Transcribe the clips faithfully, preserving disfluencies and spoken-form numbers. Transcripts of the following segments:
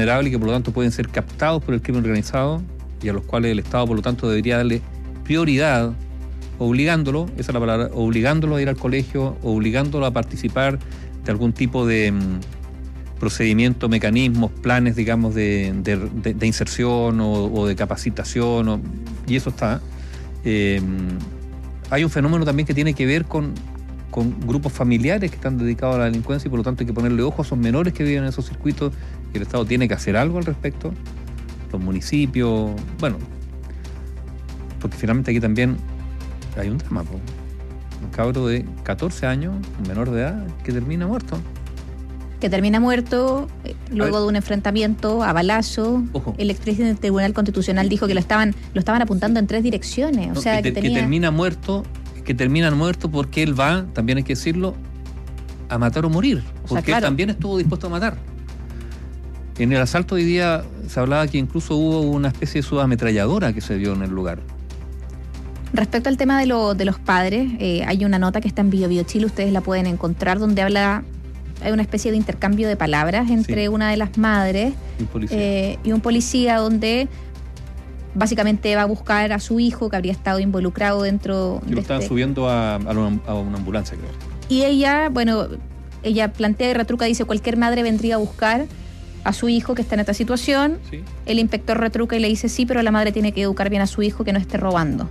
vulnerables y que por lo tanto pueden ser captados por el crimen organizado y a los cuales el Estado por lo tanto debería darle prioridad, obligándolo, esa es la palabra, obligándolo a ir al colegio, obligándolo a participar de algún tipo de mmm, procedimiento, mecanismos, planes, digamos, de, de, de, de inserción o, o de capacitación, o, y eso está. Eh, hay un fenómeno también que tiene que ver con, con grupos familiares que están dedicados a la delincuencia y por lo tanto hay que ponerle ojo a esos menores que viven en esos circuitos y el Estado tiene que hacer algo al respecto, los municipios, bueno, porque finalmente aquí también hay un drama, po. Un cabro de catorce años, un menor de edad, que termina muerto. Que termina muerto eh, luego de un enfrentamiento a balazo. Ojo. El expresidente del Tribunal Constitucional dijo que lo estaban, lo estaban apuntando en tres direcciones. O no, sea, que, que, te, tenía... que termina muerto, que termina muerto porque él va, también hay que decirlo, a matar o morir. Porque o sea, claro. él también estuvo dispuesto a matar. En el asalto hoy día se hablaba que incluso hubo una especie de subametralladora que se vio en el lugar. Respecto al tema de, lo, de los padres, eh, hay una nota que está en Bio Bio Chile, ustedes la pueden encontrar, donde habla, hay una especie de intercambio de palabras entre sí. una de las madres y un policía, eh, y un policía donde básicamente va a buscar a su hijo que habría estado involucrado dentro y de lo estaban este... subiendo a, a, una, a una ambulancia, creo. Y ella, bueno, ella plantea y retruca, dice, cualquier madre vendría a buscar a su hijo que está en esta situación. Sí. El inspector retruca y le dice, sí, pero la madre tiene que educar bien a su hijo, que no esté robando.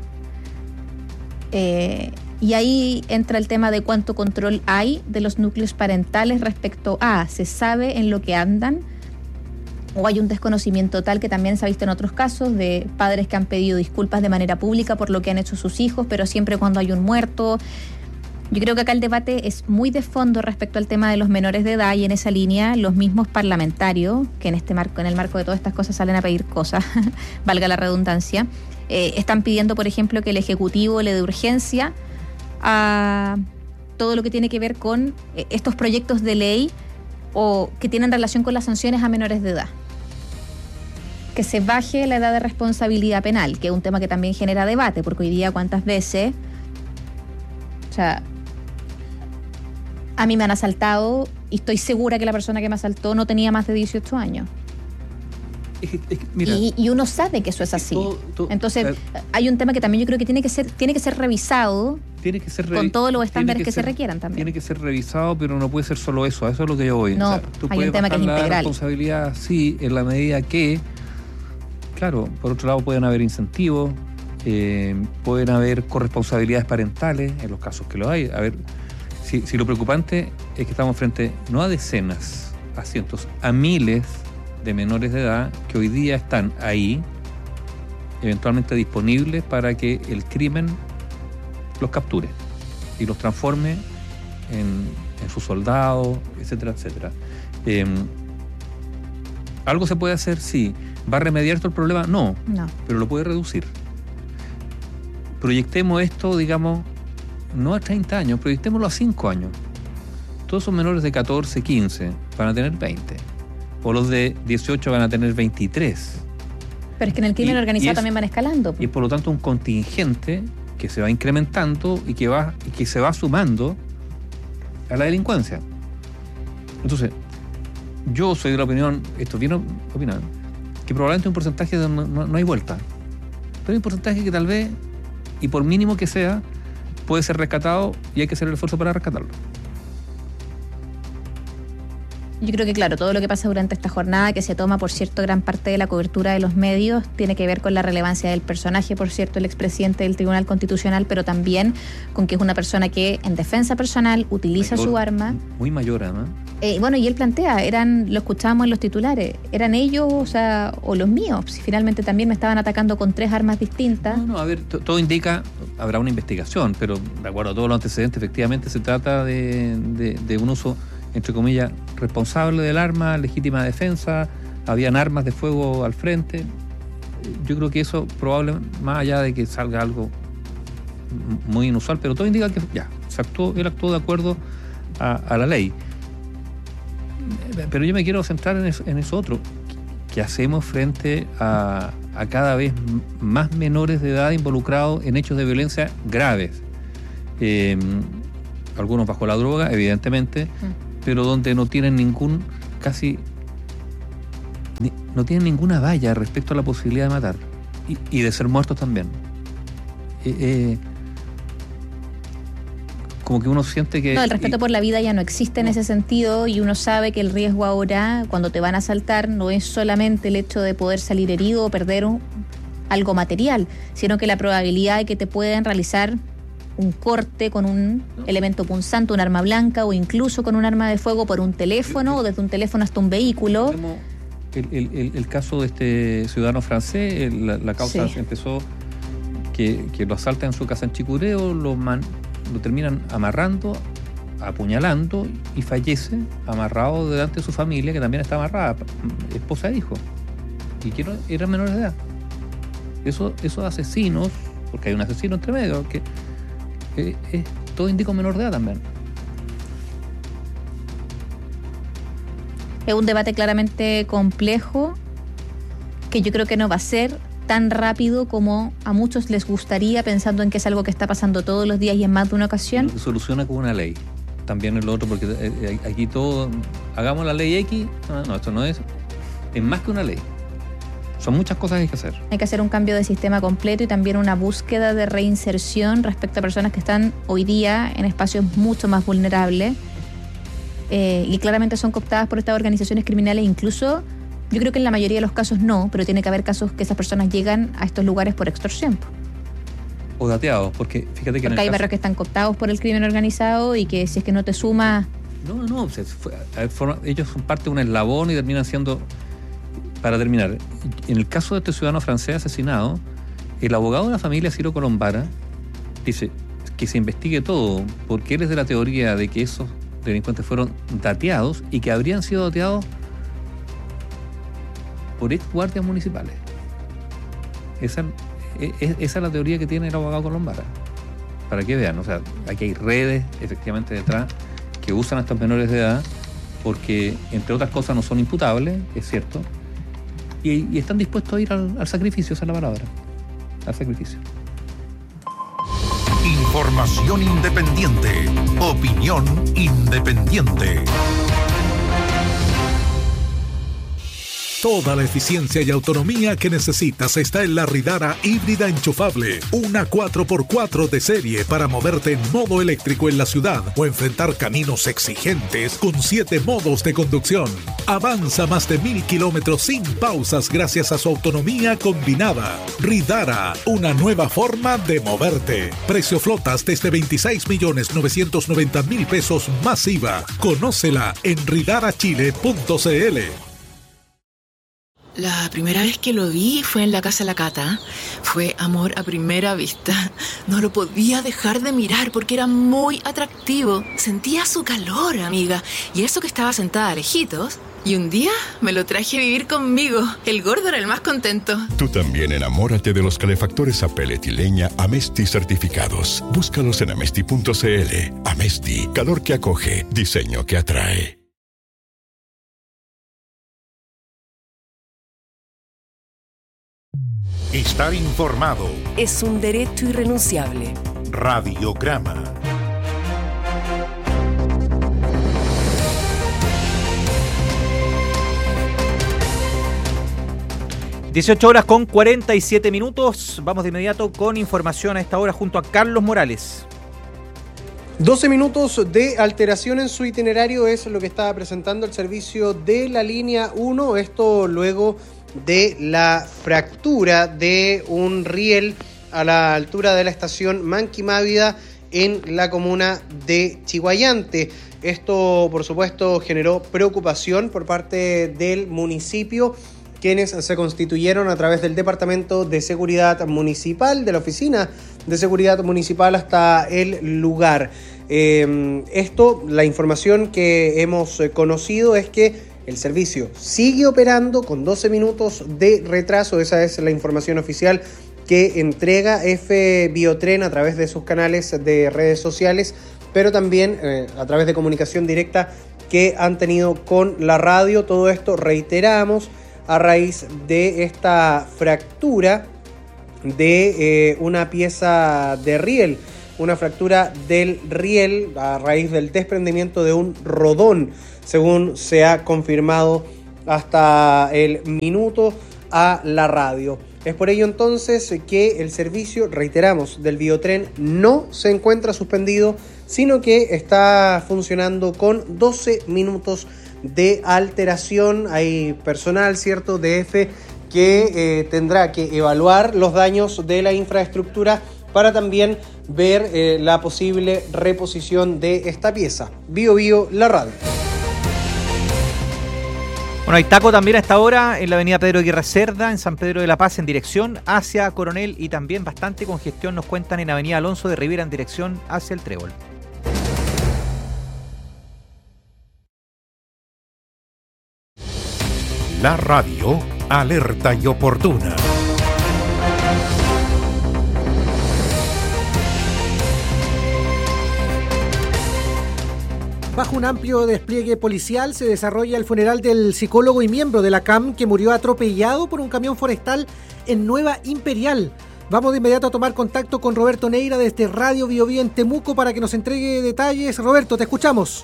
Eh, y ahí entra el tema de cuánto control hay de los núcleos parentales respecto a, ¿se sabe en lo que andan? O hay un desconocimiento tal que también se ha visto en otros casos de padres que han pedido disculpas de manera pública por lo que han hecho sus hijos, pero siempre cuando hay un muerto. Yo creo que acá el debate es muy de fondo respecto al tema de los menores de edad y en esa línea los mismos parlamentarios, que en este marco, en el marco de todas estas cosas salen a pedir cosas, valga la redundancia, eh, están pidiendo, por ejemplo, que el Ejecutivo le dé urgencia a todo lo que tiene que ver con eh, estos proyectos de ley o que tienen relación con las sanciones a menores de edad. Que se baje la edad de responsabilidad penal, que es un tema que también genera debate, porque hoy día cuántas veces, o sea, a mí me han asaltado y estoy segura que la persona que me asaltó no tenía más de dieciocho años. Es que, es que, mira, y, y uno sabe que eso es así. todo, todo, Entonces, eh, hay un tema que también yo creo que tiene que ser, tiene que ser revisado tiene que ser con todos los estándares que, que ser, se requieran también. Tiene que ser revisado, pero no puede ser solo eso. A eso es lo que yo voy. No, o sea, tú hay puedes un tema que es bajar la integral. responsabilidad, sí, en la medida que, claro, por otro lado pueden haber incentivos, eh, pueden haber corresponsabilidades parentales, en los casos que lo hay. A ver, si, si lo preocupante es que estamos frente no a decenas, a cientos, a miles de menores de edad que hoy día están ahí, eventualmente disponibles para que el crimen los capture y los transforme en, en sus soldados, etcétera, etcétera. Eh, ¿Algo se puede hacer? Sí. ¿Va a remediar todo el problema? No, No. pero lo puede reducir. Proyectemos esto, digamos, no a treinta años, proyectémoslo a cinco años. Todos esos menores de catorce, quince van a tener veinte. O los de dieciocho van a tener veintitrés. Pero es que en el crimen Y- organizado y es- también van escalando. Y es por lo tanto un contingente que se va incrementando y que va y que se va sumando a la delincuencia. Entonces, yo soy de la opinión, esto viene opinado, que probablemente un porcentaje de no, no, no hay vuelta. Pero hay un porcentaje que tal vez, y por mínimo que sea, puede ser rescatado y hay que hacer el esfuerzo para rescatarlo. Yo creo que, claro, todo lo que pasa durante esta jornada, que se toma, por cierto, gran parte de la cobertura de los medios, tiene que ver con la relevancia del personaje, por cierto, el expresidente del Tribunal Constitucional, pero también con que es una persona que, en defensa personal, utiliza Mayor, su arma. Muy mayor, además. Eh, bueno, y él plantea, eran, lo escuchábamos en los titulares, eran ellos, o sea, o los míos. Si finalmente también me estaban atacando con tres armas distintas. No, no, a ver, t- todo indica, habrá una investigación, pero de acuerdo a todos los antecedentes, efectivamente se trata de, de, de un uso, entre comillas, responsable del arma, legítima defensa, habían armas de fuego al frente. Yo creo que eso probablemente, más allá de que salga algo m- muy inusual, pero todo indica que ya, se actuó, él actuó de acuerdo a, a la ley. Pero yo me quiero centrar en eso, en eso otro. ¿Qué hacemos frente a, a cada vez m- más menores de edad involucrados en hechos de violencia graves? Eh, algunos bajo la droga, evidentemente, Mm. pero donde no tienen ningún, casi no tienen ninguna valla respecto a la posibilidad de matar y, y de ser muertos también. Eh, eh, como que uno siente que... No, el respeto y, por la vida ya no existe en ese sentido, y uno sabe que el riesgo ahora, cuando te van a asaltar, no es solamente el hecho de poder salir herido o perder un, algo material, sino que la probabilidad de que te puedan realizar un corte con un ¿no? elemento punzante, un arma blanca, o incluso con un arma de fuego por un teléfono, o desde un teléfono hasta un vehículo. El, el, el, el caso de este ciudadano francés, la, la causa sí. empezó que, que lo asaltan en su casa en Chicureo, lo, man, lo terminan amarrando, apuñalando, y fallece amarrado delante de su familia, que también está amarrada, esposa e hijo, y que eran menores de edad. Eso, esos asesinos, porque hay un asesino entre medio, que eh, eh, todo indica un menor de edad también. Es un debate claramente complejo, que yo creo que no va a ser tan rápido como a muchos les gustaría, pensando en que es algo que está pasando todos los días y en más de una ocasión. Lo que soluciona con una ley. También el otro, porque aquí todo, hagamos la ley X, no, no, esto no es, es más que una ley. Son muchas cosas que hay que hacer. Hay que hacer un cambio de sistema completo y también una búsqueda de reinserción respecto a personas que están hoy día en espacios mucho más vulnerables. Eh, y claramente son cooptadas por estas organizaciones criminales. Incluso, yo creo que en la mayoría de los casos no, pero tiene que haber casos que esas personas llegan a estos lugares por extorsión. O dateados, porque fíjate que... Porque en el hay caso... barrios que están cooptados por el crimen organizado, y que si es que no te sumas... No, no, no, se fue, ellos son parte de un eslabón y terminan siendo... Para terminar, en el caso de este ciudadano francés asesinado, el abogado de la familia, Ciro Colombara, dice que se investigue todo, porque él es de la teoría de que esos delincuentes fueron dateados y que habrían sido dateados por ex guardias municipales. Esa, esa es la teoría que tiene el abogado Colombara. Para que vean, o sea, aquí hay redes efectivamente detrás que usan a estos menores de edad, porque entre otras cosas no son imputables, es cierto, y, y están dispuestos a ir al, al sacrificio, esa es la palabra, al sacrificio. Información independiente, opinión independiente. Toda la eficiencia y autonomía que necesitas está en la Ridara híbrida enchufable. Una cuatro por cuatro de serie para moverte en modo eléctrico en la ciudad o enfrentar caminos exigentes con siete modos de conducción. Avanza más de mil kilómetros sin pausas gracias a su autonomía combinada. Ridara, una nueva forma de moverte. Precio flotas desde veintiséis millones novecientos noventa mil pesos más I V A. Conócela en ridara chile punto c l. La primera vez que lo vi fue en la casa de la Cata. Fue amor a primera vista. No lo podía dejar de mirar porque era muy atractivo. Sentía su calor, amiga. Y eso que estaba sentada lejitos. Y un día me lo traje a vivir conmigo. El gordo era el más contento. Tú también enamórate de los calefactores a pellet y leña Amesti certificados. Búscalos en amesti punto c l. Amesti, calor que acoge, diseño que atrae. Estar informado es un derecho irrenunciable. Radiograma. dieciocho horas con cuarenta y siete minutos. Vamos de inmediato con información a esta hora junto a Carlos Morales. doce minutos de alteración en su itinerario es lo que estaba presentando el servicio de la línea uno. Esto luego de la fractura de un riel a la altura de la estación Manquimávida en la comuna de Chiguayante. Esto, por supuesto, generó preocupación por parte del municipio, quienes se constituyeron a través del Departamento de Seguridad Municipal, de la Oficina de Seguridad Municipal, hasta el lugar. Eh, esto, la información que hemos conocido es que el servicio sigue operando con doce minutos de retraso. Esa es la información oficial que entrega F Biotren a través de sus canales de redes sociales, pero también eh, a través de comunicación directa que han tenido con la radio. Todo esto, reiteramos, a raíz de esta fractura de eh, una pieza de riel, una fractura del riel a raíz del desprendimiento de un rodón, según se ha confirmado hasta el minuto a la radio. Es por ello entonces que el servicio, reiteramos, del Biotren no se encuentra suspendido, sino que está funcionando con doce minutos de alteración. Hay personal, ¿cierto?, D F que eh, tendrá que evaluar los daños de la infraestructura para también ver eh, la posible reposición de esta pieza. Bio Bio, la radio. Bueno, hay taco también a esta hora en la avenida Pedro Aguirre Cerda, en San Pedro de la Paz, en dirección hacia Coronel, y también bastante congestión nos cuentan en avenida Alonso de Rivera, en dirección hacia el Trébol. La radio, alerta y oportuna. Bajo un amplio despliegue policial se desarrolla el funeral del psicólogo y miembro de la C A M que murió atropellado por un camión forestal en Nueva Imperial. Vamos de inmediato a tomar contacto con Roberto Neira desde Radio Bio Bio en Temuco para que nos entregue detalles. Roberto, te escuchamos.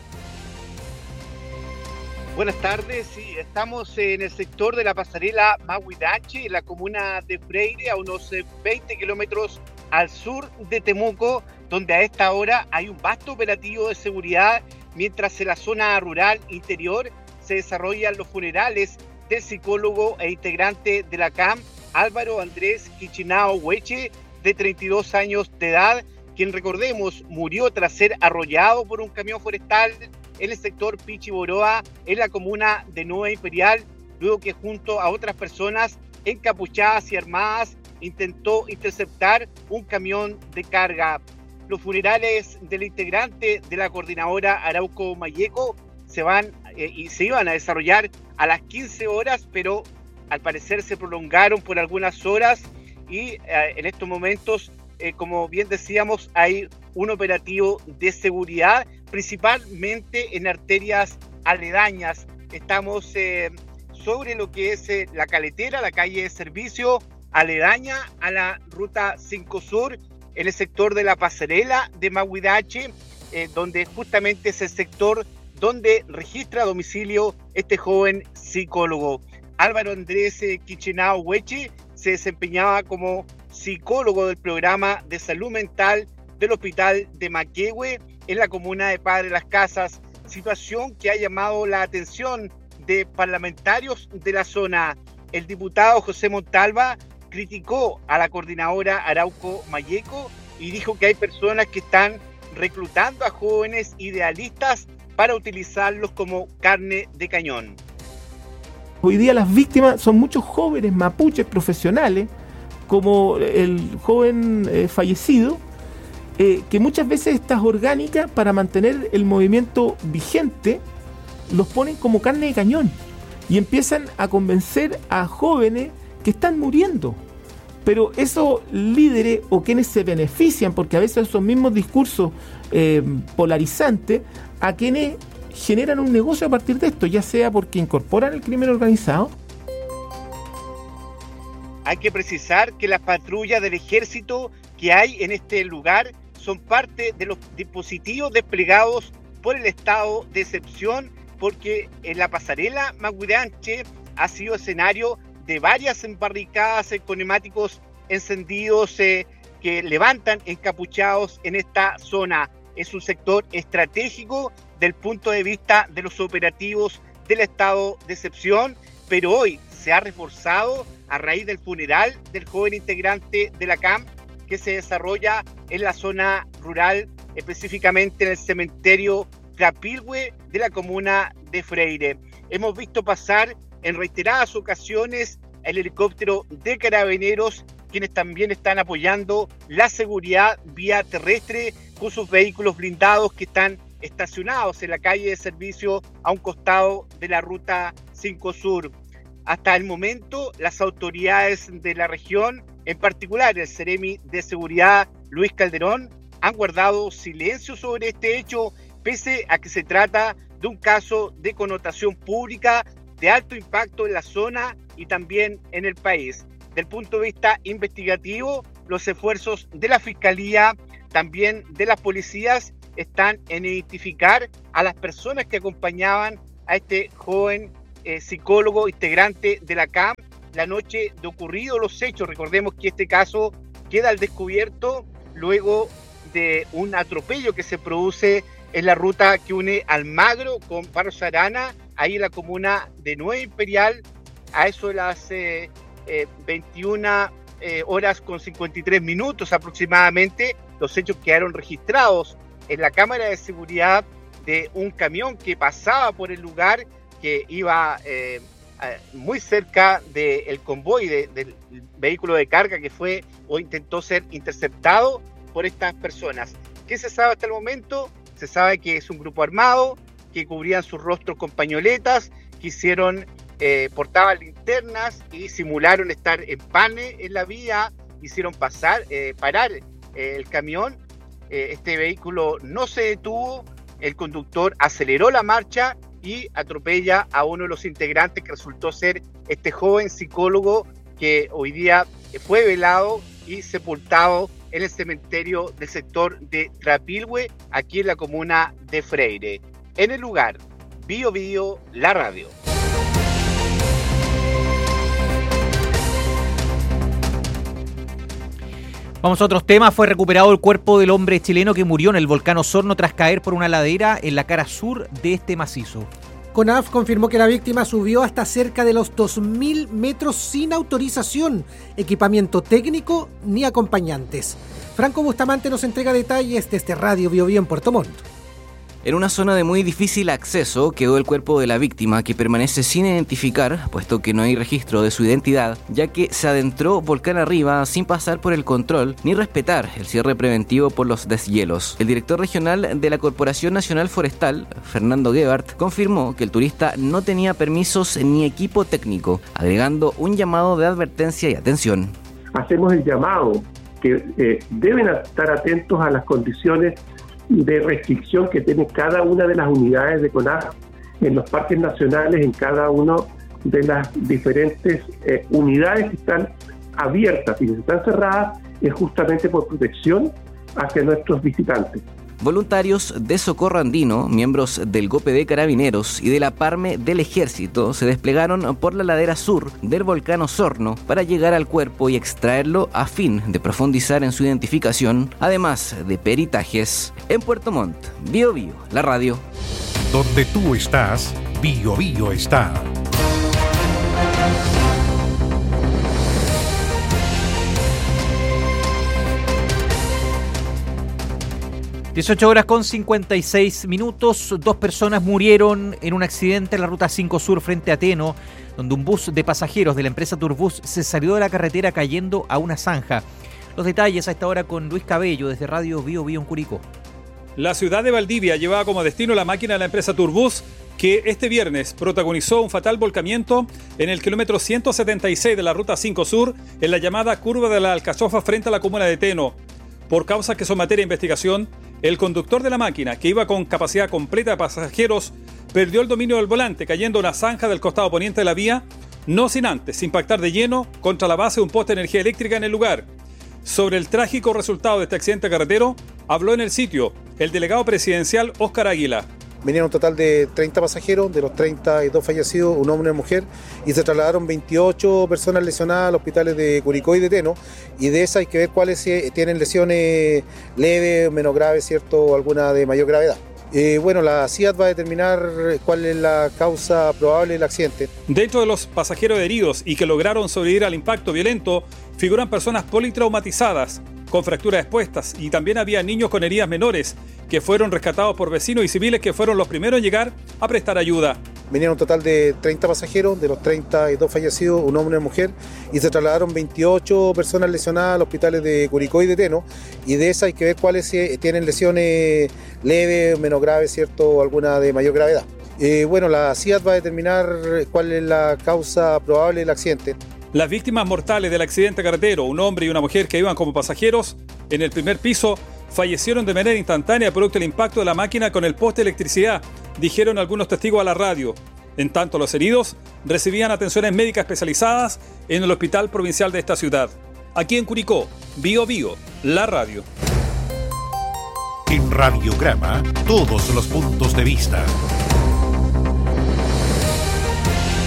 Buenas tardes, sí, estamos en el sector de la pasarela Mahuidache, en la comuna de Freire, a unos veinte kilómetros al sur de Temuco, donde a esta hora hay un vasto operativo de seguridad, mientras en la zona rural interior se desarrollan los funerales del psicólogo e integrante de la C A M, Álvaro Andrés Quichinao Hueche, de treinta y dos años de edad, quien, recordemos, murió tras ser arrollado por un camión forestal en el sector Pichiboroa, en la comuna de Nueva Imperial, luego que junto a otras personas encapuchadas y armadas intentó interceptar un camión de carga. Los funerales del integrante de la coordinadora Arauco Mayeco se van eh, y se iban a desarrollar a las quince horas, pero al parecer se prolongaron por algunas horas y eh, en estos momentos, eh, como bien decíamos, hay un operativo de seguridad, principalmente en arterias aledañas. Estamos eh, sobre lo que es eh, la Caletera, la calle de servicio aledaña a la ruta cinco Sur, en el sector de la pasarela de Mahuidache, eh, donde justamente es el sector donde registra domicilio este joven psicólogo. Álvaro Andrés eh, Quichinao Hueche se desempeñaba como psicólogo del programa de salud mental del hospital de Maquehue, en la comuna de Padre Las Casas, situación que ha llamado la atención de parlamentarios de la zona. El diputado José Montalva criticó a la coordinadora Arauco Mayeco y dijo que hay personas que están reclutando a jóvenes idealistas para utilizarlos como carne de cañón. Hoy día las víctimas son muchos jóvenes mapuches profesionales, como el joven eh, fallecido, eh, que muchas veces estas orgánicas, para mantener el movimiento vigente, los ponen como carne de cañón y empiezan a convencer a jóvenes que están muriendo. Pero esos líderes o quienes se benefician, porque a veces esos mismos discursos eh, polarizantes, a quienes generan un negocio a partir de esto, ya sea porque incorporan el crimen organizado. Hay que precisar que las patrullas del ejército que hay en este lugar son parte de los dispositivos desplegados por el estado de excepción, porque en la pasarela Mahuidache ha sido escenario de varias embarricadas eh, con neumáticos encendidos eh, que levantan encapuchados en esta zona. Es un sector estratégico del punto de vista de los operativos del estado de excepción, pero hoy se ha reforzado a raíz del funeral del joven integrante de la C A M que se desarrolla en la zona rural, específicamente en el cementerio Capilhue de la comuna de Freire. Hemos visto pasar en reiteradas ocasiones el helicóptero de carabineros, quienes también están apoyando la seguridad vía terrestre con sus vehículos blindados que están estacionados en la calle de servicio a un costado de la ruta cinco Sur. Hasta el momento, las autoridades de la región, en particular el Ceremi de Seguridad Luis Calderón, han guardado silencio sobre este hecho, pese a que se trata de un caso de connotación pública de alto impacto en la zona y también en el país. Del punto de vista investigativo, los esfuerzos de la Fiscalía, también de las policías, están en identificar a las personas que acompañaban a este joven eh, psicólogo integrante de la C A M la noche de ocurridos los hechos. Recordemos que este caso queda al descubierto luego de un atropello que se produce en la ruta que une Almagro con Barros Arana, ahí en la comuna de Nueva Imperial, a eso de las eh, eh, veintiuna eh, horas con cincuenta y tres minutos aproximadamente. Los hechos quedaron registrados en la cámara de seguridad de un camión que pasaba por el lugar, que iba eh, muy cerca del convoy de, del vehículo de carga que fue o intentó ser interceptado por estas personas. ¿Qué se sabe hasta el momento? Se sabe que es un grupo armado, que cubrían sus rostros con pañoletas, que hicieron, eh, portaban linternas y simularon estar en pane en la vía, hicieron pasar, eh, parar eh, el camión. Eh, este vehículo no se detuvo, el conductor aceleró la marcha y atropella a uno de los integrantes, que resultó ser este joven psicólogo que hoy día fue velado y sepultado en el cementerio del sector de Trapilhue, aquí en la comuna de Freire. En el lugar, Bio Bio, la radio. Vamos a otros temas. Fue recuperado el cuerpo del hombre chileno que murió en el volcán Osorno tras caer por una ladera en la cara sur de este macizo. CONAF confirmó que la víctima subió hasta cerca de los dos mil metros sin autorización, equipamiento técnico ni acompañantes. Franco Bustamante nos entrega detalles desde Radio Bio Bio en Puerto Montt. En una zona de muy difícil acceso quedó el cuerpo de la víctima, que permanece sin identificar, puesto que no hay registro de su identidad, ya que se adentró volcán arriba sin pasar por el control ni respetar el cierre preventivo por los deshielos. El director regional de la Corporación Nacional Forestal, Fernando Gebhardt, confirmó que el turista no tenía permisos ni equipo técnico, agregando un llamado de advertencia y atención. Hacemos el llamado que eh, deben estar atentos a las condiciones de restricción que tiene cada una de las unidades de CONAF en los parques nacionales, en cada una de las diferentes eh, unidades que están abiertas, y si están cerradas es justamente por protección hacia nuestros visitantes. Voluntarios de Socorro Andino, miembros del GOPE de Carabineros y de la PARME del Ejército se desplegaron por la ladera sur del volcán Osorno para llegar al cuerpo y extraerlo a fin de profundizar en su identificación, además de peritajes. En Puerto Montt, Bio Bio, la radio. Donde tú estás, Bio Bio está. dieciocho horas con cincuenta y seis minutos. Dos personas murieron en un accidente en la ruta cinco Sur frente a Teno, donde un bus de pasajeros de la empresa Turbus se salió de la carretera cayendo a una zanja. Los detalles a esta hora con Luis Cabello desde Radio Bio Bio en Curicó. La ciudad de Valdivia llevaba como destino la máquina de la empresa Turbus, que este viernes protagonizó un fatal volcamiento en el kilómetro ciento setenta y seis de la ruta cinco Sur, en la llamada curva de la Alcachofa frente a la comuna de Teno. Por causas que son materia de investigación, el conductor de la máquina, que iba con capacidad completa de pasajeros, perdió el dominio del volante, cayendo a una zanja del costado poniente de la vía, no sin antes impactar de lleno contra la base de un poste de energía eléctrica en el lugar. Sobre el trágico resultado de este accidente carretero, habló en el sitio el delegado presidencial Óscar Águila. Venían un total de treinta pasajeros, de los treinta y dos fallecidos, un hombre y una mujer, y se trasladaron veintiocho personas lesionadas a los hospitales de Curicó y de Teno, y de esas hay que ver cuáles tienen lesiones leves, menos graves, ¿cierto?, o alguna de mayor gravedad. Eh, bueno, la C I A T va a determinar cuál es la causa probable del accidente. Dentro de los pasajeros heridos y que lograron sobrevivir al impacto violento, figuran personas politraumatizadas, con fracturas expuestas, y también había niños con heridas menores que fueron rescatados por vecinos y civiles que fueron los primeros en llegar a prestar ayuda. Venían un total de treinta pasajeros, de los treinta y dos fallecidos, un hombre y una mujer, y se trasladaron veintiocho personas lesionadas a los hospitales de Curicó y de Teno, y de esas hay que ver cuáles tienen lesiones leves, menos graves, ¿cierto?, o alguna de mayor gravedad. Eh, bueno, la C I A T va a determinar cuál es la causa probable del accidente. Las víctimas mortales del accidente carretero, un hombre y una mujer que iban como pasajeros en el primer piso, fallecieron de manera instantánea producto del impacto de la máquina con el poste de electricidad, dijeron algunos testigos a la radio. En tanto, los heridos recibían atenciones médicas especializadas en el hospital provincial de esta ciudad. Aquí en Curicó, Bio Bio, la radio. En Radiograma, todos los puntos de vista.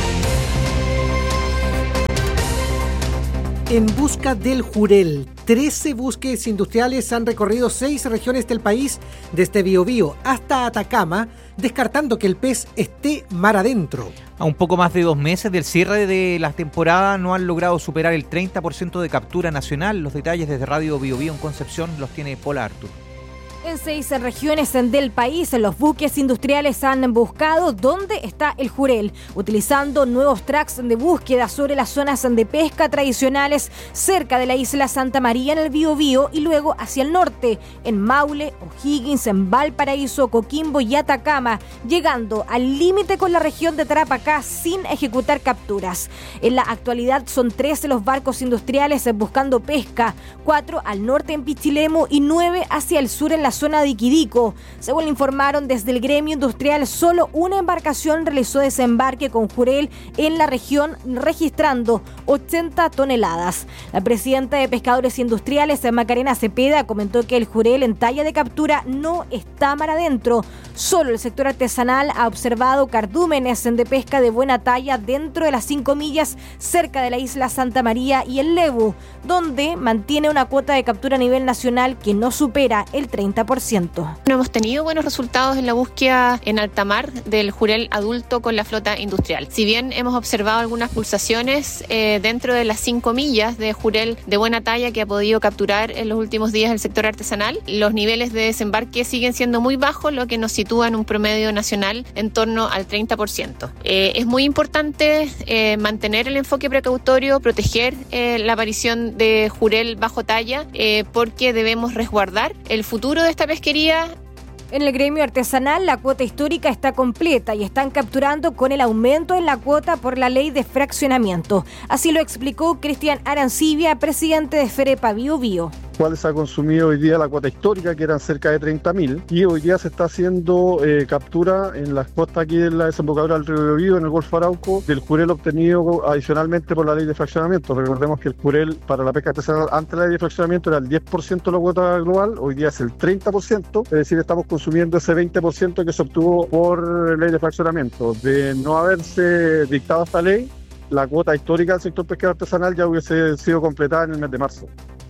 En busca del jurel, trece buques industriales han recorrido seis regiones del país, desde Biobío hasta Atacama, descartando que el pez esté mar adentro. A un poco más de dos meses del cierre de la temporada no han logrado superar el treinta por ciento de captura nacional. Los detalles desde Radio Biobío en Concepción los tiene Paula Artur. En seis regiones del país, los buques industriales han buscado dónde está el jurel, utilizando nuevos tracks de búsqueda sobre las zonas de pesca tradicionales cerca de la isla Santa María en el Biobío y luego hacia el norte, en Maule, O'Higgins, en Valparaíso, Coquimbo y Atacama, llegando al límite con la región de Tarapacá sin ejecutar capturas. En la actualidad son trece los barcos industriales buscando pesca, cuatro al norte en Pichilemu y nueve hacia el sur en la zona de Iquidico. Según le informaron desde el gremio industrial, solo una embarcación realizó desembarque con jurel en la región, registrando ochenta toneladas. La presidenta de Pescadores Industriales, Macarena Cepeda, comentó que el jurel en talla de captura no está mar adentro. Solo el sector artesanal ha observado cardúmenes de pesca de buena talla dentro de las cinco millas cerca de la isla Santa María y el Lebu, donde mantiene una cuota de captura a nivel nacional que no supera el treinta por ciento. No hemos tenido buenos resultados en la búsqueda en alta mar del jurel adulto con la flota industrial. Si bien hemos observado algunas pulsaciones eh, dentro de las cinco millas de jurel de buena talla que ha podido capturar en los últimos días el sector artesanal, los niveles de desembarque siguen siendo muy bajos, lo que nos sitúa en un promedio nacional en torno al treinta por ciento. Eh, es muy importante eh, mantener el enfoque precautorio, proteger eh, la aparición de jurel bajo talla, eh, porque debemos resguardar el futuro de esta pesquería. En el gremio artesanal, la cuota histórica está completa y están capturando con el aumento en la cuota por la ley de fraccionamiento. Así lo explicó Cristian Arancibia, presidente de Ferepa Biobío. cual se ha consumido hoy día la cuota histórica, que eran cerca de treinta mil, y hoy día se está haciendo eh, captura en las costas aquí de la desembocadura del río Biobío, en el Golfo Arauco, del jurel obtenido adicionalmente por la ley de fraccionamiento. Recordemos que el jurel para la pesca artesanal antes de la ley de fraccionamiento era el diez por ciento de la cuota global, hoy día es el treinta por ciento, es decir, estamos consumiendo ese veinte por ciento que se obtuvo por ley de fraccionamiento. De no haberse dictado esta ley, la cuota histórica del sector pesquero artesanal ya hubiese sido completada en el mes de marzo.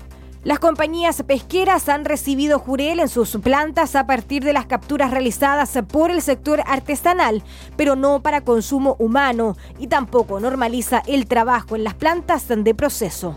Las compañías pesqueras han recibido jurel en sus plantas a partir de las capturas realizadas por el sector artesanal, pero no para consumo humano, y tampoco normaliza el trabajo en las plantas de proceso.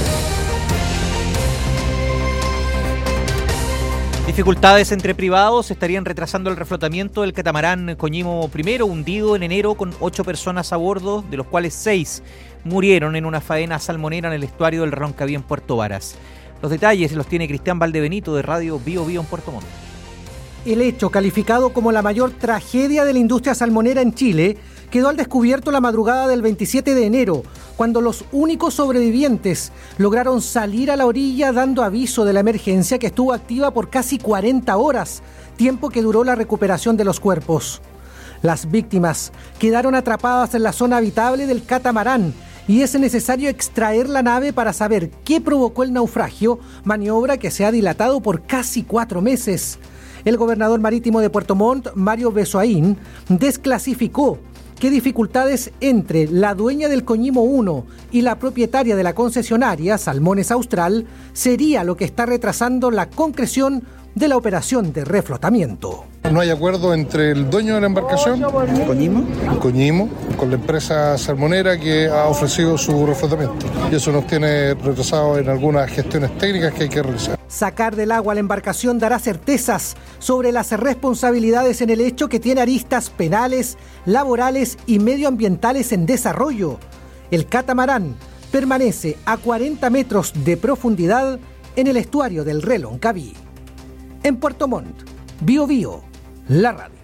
Dificultades entre privados estarían retrasando el reflotamiento del catamarán Coñimo I, hundido en enero con ocho personas a bordo, de los cuales seis murieron en una faena salmonera en el estuario del Roncaví en Puerto Varas. Los detalles los tiene Cristian Valdebenito de Radio Biobío en Puerto Montt. El hecho, calificado como la mayor tragedia de la industria salmonera en Chile, quedó al descubierto la madrugada del veintisiete de enero, cuando los únicos sobrevivientes lograron salir a la orilla dando aviso de la emergencia que estuvo activa por casi cuarenta horas, tiempo que duró la recuperación de los cuerpos. Las víctimas quedaron atrapadas en la zona habitable del catamarán y es necesario extraer la nave para saber qué provocó el naufragio, maniobra que se ha dilatado por casi cuatro meses. El gobernador marítimo de Puerto Montt, Mario Besoaín, desclasificó que dificultades entre la dueña del Coñimo uno y la propietaria de la concesionaria, Salmones Austral, sería lo que está retrasando la concreción de la operación de reflotamiento. No hay acuerdo entre el dueño de la embarcación, Coñimo, Coñimo, con la empresa salmonera que ha ofrecido su reflotamiento. Y eso nos tiene retrasado en algunas gestiones técnicas que hay que realizar. Sacar del agua la embarcación dará certezas sobre las responsabilidades en el hecho, que tiene aristas penales, laborales y medioambientales en desarrollo. El catamarán permanece a cuarenta metros de profundidad en el estuario del Roncaví. En Puerto Montt, Biobío, la radio.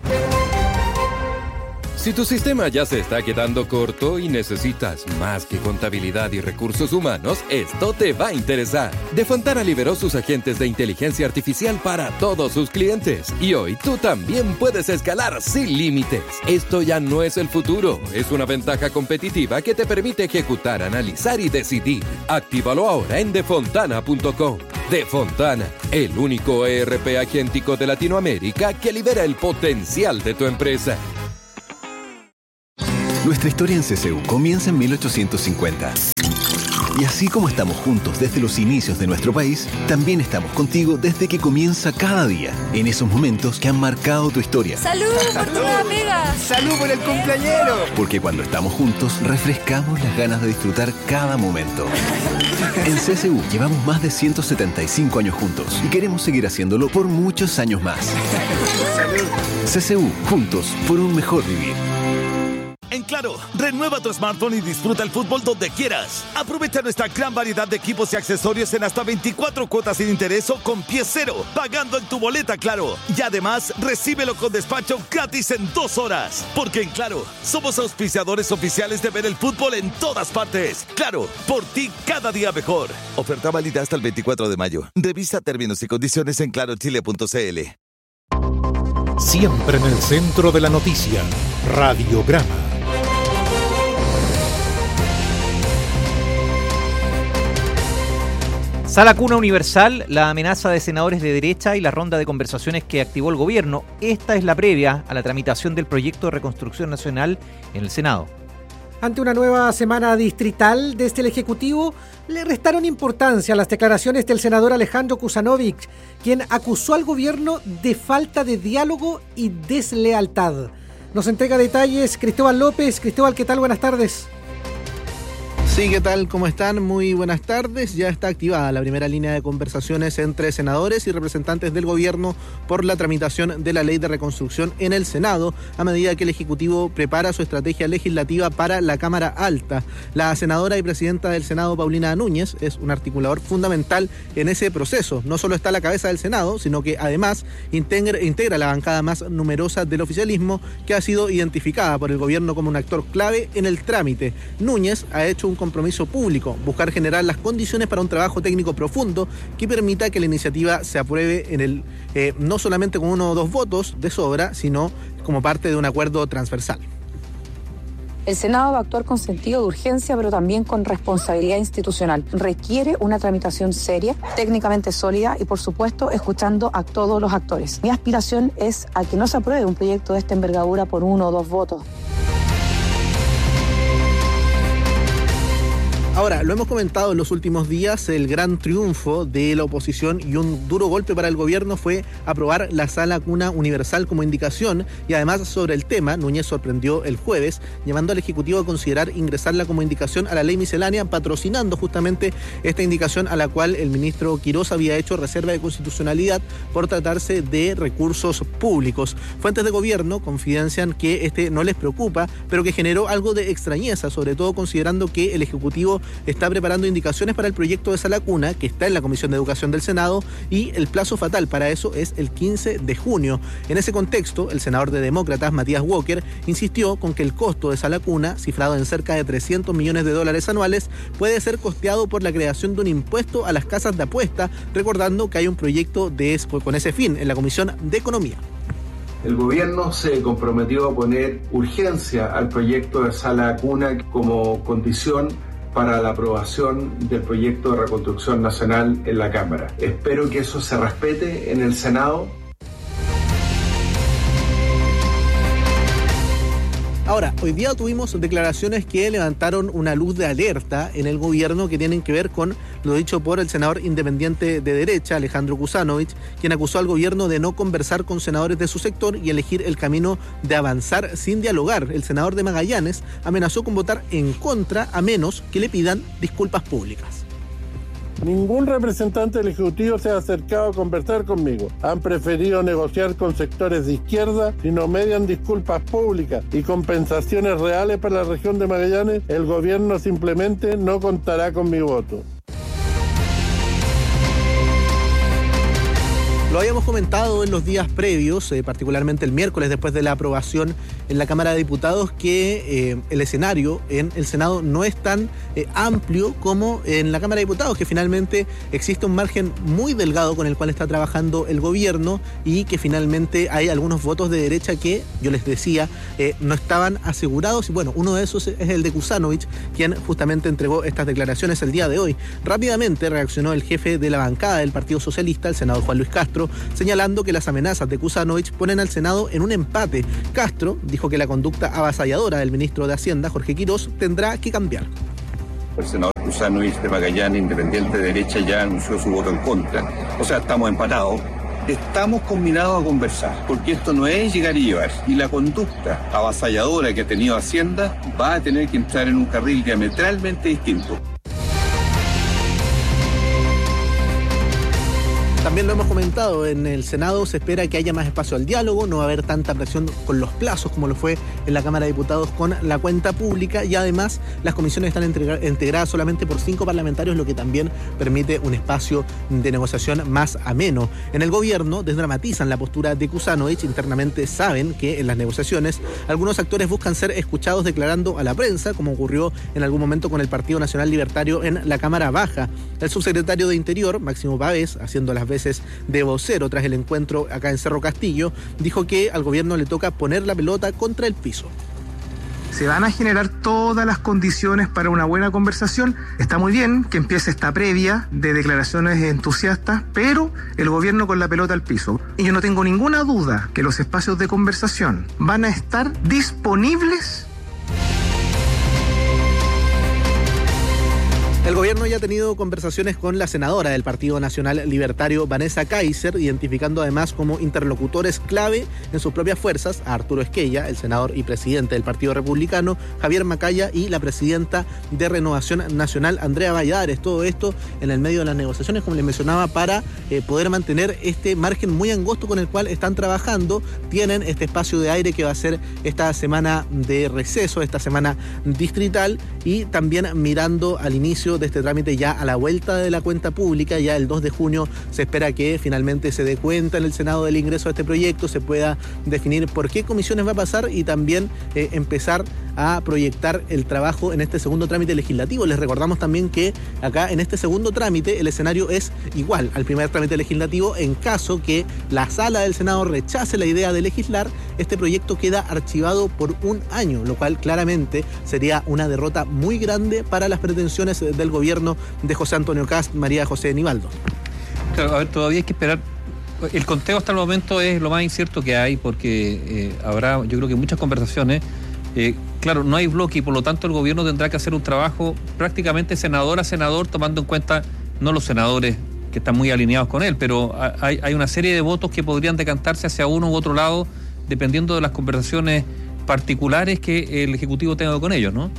Si tu sistema ya se está quedando corto y necesitas más que contabilidad y recursos humanos, esto te va a interesar. Defontana liberó sus agentes de inteligencia artificial para todos sus clientes. Y hoy tú también puedes escalar sin límites. Esto ya no es el futuro, es una ventaja competitiva que te permite ejecutar, analizar y decidir. Actívalo ahora en defontana punto com. Defontana, el único E R P agéntico de Latinoamérica que libera el potencial de tu empresa. Nuestra historia en C C U comienza en mil ochocientos cincuenta. Y así como estamos juntos desde los inicios de nuestro país, también estamos contigo desde que comienza cada día, en esos momentos que han marcado tu historia. ¡Salud por tu nueva pega! ¡Salud por el cumpleañero! Porque cuando estamos juntos, refrescamos las ganas de disfrutar cada momento. En C S U llevamos más de ciento setenta y cinco años juntos y queremos seguir haciéndolo por muchos años más. C S U, juntos por un mejor vivir. En Claro, renueva tu smartphone y disfruta el fútbol donde quieras. Aprovecha nuestra gran variedad de equipos y accesorios en hasta veinticuatro cuotas sin interés o con pie cero, pagando en tu boleta Claro. Y además, recíbelo con despacho gratis en dos horas. Porque en Claro, somos auspiciadores oficiales de ver el fútbol en todas partes. Claro, por ti cada día mejor. Oferta válida hasta el veinticuatro de mayo. Revisa términos y condiciones en claro chile punto c l. Siempre en el centro de la noticia, Radiograma. Sala Cuna Universal, la amenaza de senadores de derecha y la ronda de conversaciones que activó el gobierno. Esta es la previa a la tramitación del proyecto de reconstrucción nacional en el Senado. Ante una nueva semana distrital, desde el Ejecutivo le restaron importancia a las declaraciones del senador Alejandro Kusanovic, quien acusó al gobierno de falta de diálogo y deslealtad. Nos entrega detalles Cristóbal López. Cristóbal, ¿qué tal? Buenas tardes. Sí, ¿qué tal? ¿Cómo están? Muy buenas tardes. Ya está activada la primera línea de conversaciones entre senadores y representantes del gobierno por la tramitación de la ley de reconstrucción en el Senado, a medida que el Ejecutivo prepara su estrategia legislativa para la Cámara Alta. La senadora y presidenta del Senado, Paulina Núñez, es un articulador fundamental en ese proceso. No solo está a la cabeza del Senado, sino que además integra, integra la bancada más numerosa del oficialismo, que ha sido identificada por el gobierno como un actor clave en el trámite. Núñez ha hecho un compromiso público, buscar generar las condiciones para un trabajo técnico profundo que permita que la iniciativa se apruebe en el eh, no solamente con uno o dos votos de sobra, sino como parte de un acuerdo transversal. El Senado va a actuar con sentido de urgencia, pero también con responsabilidad institucional. Requiere una tramitación seria, técnicamente sólida y, por supuesto, escuchando a todos los actores. Mi aspiración es a que no se apruebe un proyecto de esta envergadura por uno o dos votos. Ahora, lo hemos comentado en los últimos días, el gran triunfo de la oposición y un duro golpe para el gobierno fue aprobar la Sala Cuna Universal como indicación, y además sobre el tema, Núñez sorprendió el jueves, llevando al Ejecutivo a considerar ingresarla como indicación a la ley miscelánea, patrocinando justamente esta indicación a la cual el ministro Quirós había hecho reserva de constitucionalidad por tratarse de recursos públicos. Fuentes de gobierno confidencian que este no les preocupa, pero que generó algo de extrañeza, sobre todo considerando que el Ejecutivo está preparando indicaciones para el proyecto de Sala Cuna, que está en la Comisión de Educación del Senado, y el plazo fatal para eso es el quince de junio. En ese contexto, el senador de Demócratas, Matías Walker, insistió con que el costo de Sala Cuna, cifrado en cerca de trescientos millones de dólares anuales, puede ser costeado por la creación de un impuesto a las casas de apuesta, recordando que hay un proyecto de, con ese fin en la Comisión de Economía. El gobierno se comprometió a poner urgencia al proyecto de Sala Cuna como condición para la aprobación del proyecto de reconstrucción nacional en la Cámara. Espero que eso se respete en el Senado. Ahora, hoy día tuvimos declaraciones que levantaron una luz de alerta en el gobierno que tienen que ver con lo dicho por el senador independiente de derecha, Alejandro Kusanovic, quien acusó al gobierno de no conversar con senadores de su sector y elegir el camino de avanzar sin dialogar. El senador de Magallanes amenazó con votar en contra a menos que le pidan disculpas públicas. Ningún representante del Ejecutivo se ha acercado a conversar conmigo. Han preferido negociar con sectores de izquierda y no median disculpas públicas y compensaciones reales para la región de Magallanes. El gobierno simplemente no contará con mi voto. Lo habíamos comentado en los días previos, eh, particularmente el miércoles después de la aprobación en la Cámara de Diputados, que eh, el escenario en el Senado no es tan eh, amplio como en la Cámara de Diputados, que finalmente existe un margen muy delgado con el cual está trabajando el gobierno y que finalmente hay algunos votos de derecha que, yo les decía, eh, no estaban asegurados. Y bueno, uno de esos es el de Kusanovic, quien justamente entregó estas declaraciones el día de hoy. Rápidamente reaccionó el jefe de la bancada del Partido Socialista, el senador Juan Luis Castro, señalando que las amenazas de Kusanovic ponen al Senado en un empate. Castro dijo que la conducta avasalladora del ministro de Hacienda, Jorge Quirós, tendrá que cambiar. El senador Usanovich de Magallanes, Independiente de Derecha, ya anunció su voto en contra. O sea, estamos empatados. Estamos combinados a conversar, porque esto no es llegar y llevar. Y la conducta avasalladora que ha tenido Hacienda va a tener que entrar en un carril diametralmente distinto. También lo hemos comentado, en el Senado se espera que haya más espacio al diálogo, no va a haber tanta presión con los plazos como lo fue en la Cámara de Diputados con la cuenta pública, y además las comisiones están integradas solamente por cinco parlamentarios, lo que también permite un espacio de negociación más ameno. En el gobierno desdramatizan la postura de Kuzanovich, internamente saben que en las negociaciones algunos actores buscan ser escuchados declarando a la prensa, como ocurrió en algún momento con el Partido Nacional Libertario en la Cámara Baja. El subsecretario de Interior, Máximo Pavés, haciendo las veces de vocero tras el encuentro acá en Cerro Castillo, dijo que al gobierno le toca poner la pelota contra el piso. Se van a generar todas las condiciones para una buena conversación. Está muy bien que empiece esta previa de declaraciones entusiastas, pero el gobierno con la pelota al piso. Y yo no tengo ninguna duda que los espacios de conversación van a estar disponibles. El gobierno ya ha tenido conversaciones con la senadora del Partido Nacional Libertario, Vanessa Kaiser, identificando además como interlocutores clave en sus propias fuerzas a Arturo Esquella, el senador y presidente del Partido Republicano, Javier Macaya, y la presidenta de Renovación Nacional, Andrea Valladares. Todo esto en el medio de las negociaciones, como les mencionaba, para eh, poder mantener este margen muy angosto con el cual están trabajando. Tienen este espacio de aire que va a ser esta semana de receso, esta semana distrital, y también mirando al inicio de este trámite ya a la vuelta de la cuenta pública. Ya el dos de junio se espera que finalmente se dé cuenta en el Senado del ingreso a este proyecto, se pueda definir por qué comisiones va a pasar y también eh, empezar a proyectar el trabajo en este segundo trámite legislativo. Les recordamos también que acá en este segundo trámite el escenario es igual al primer trámite legislativo. En caso que la sala del Senado rechace la idea de legislar, este proyecto queda archivado por un año, lo cual claramente sería una derrota muy grande para las pretensiones del gobierno de José Antonio Kast, María José Nivaldo. Claro, a ver, todavía hay que esperar. El conteo hasta el momento es lo más incierto que hay, porque eh, habrá, yo creo que muchas conversaciones. Eh, claro, no hay bloque y por lo tanto el gobierno tendrá que hacer un trabajo prácticamente senador a senador, tomando en cuenta no los senadores que están muy alineados con él, pero hay, hay una serie de votos que podrían decantarse hacia uno u otro lado dependiendo de las conversaciones particulares que el Ejecutivo tenga con ellos, ¿no?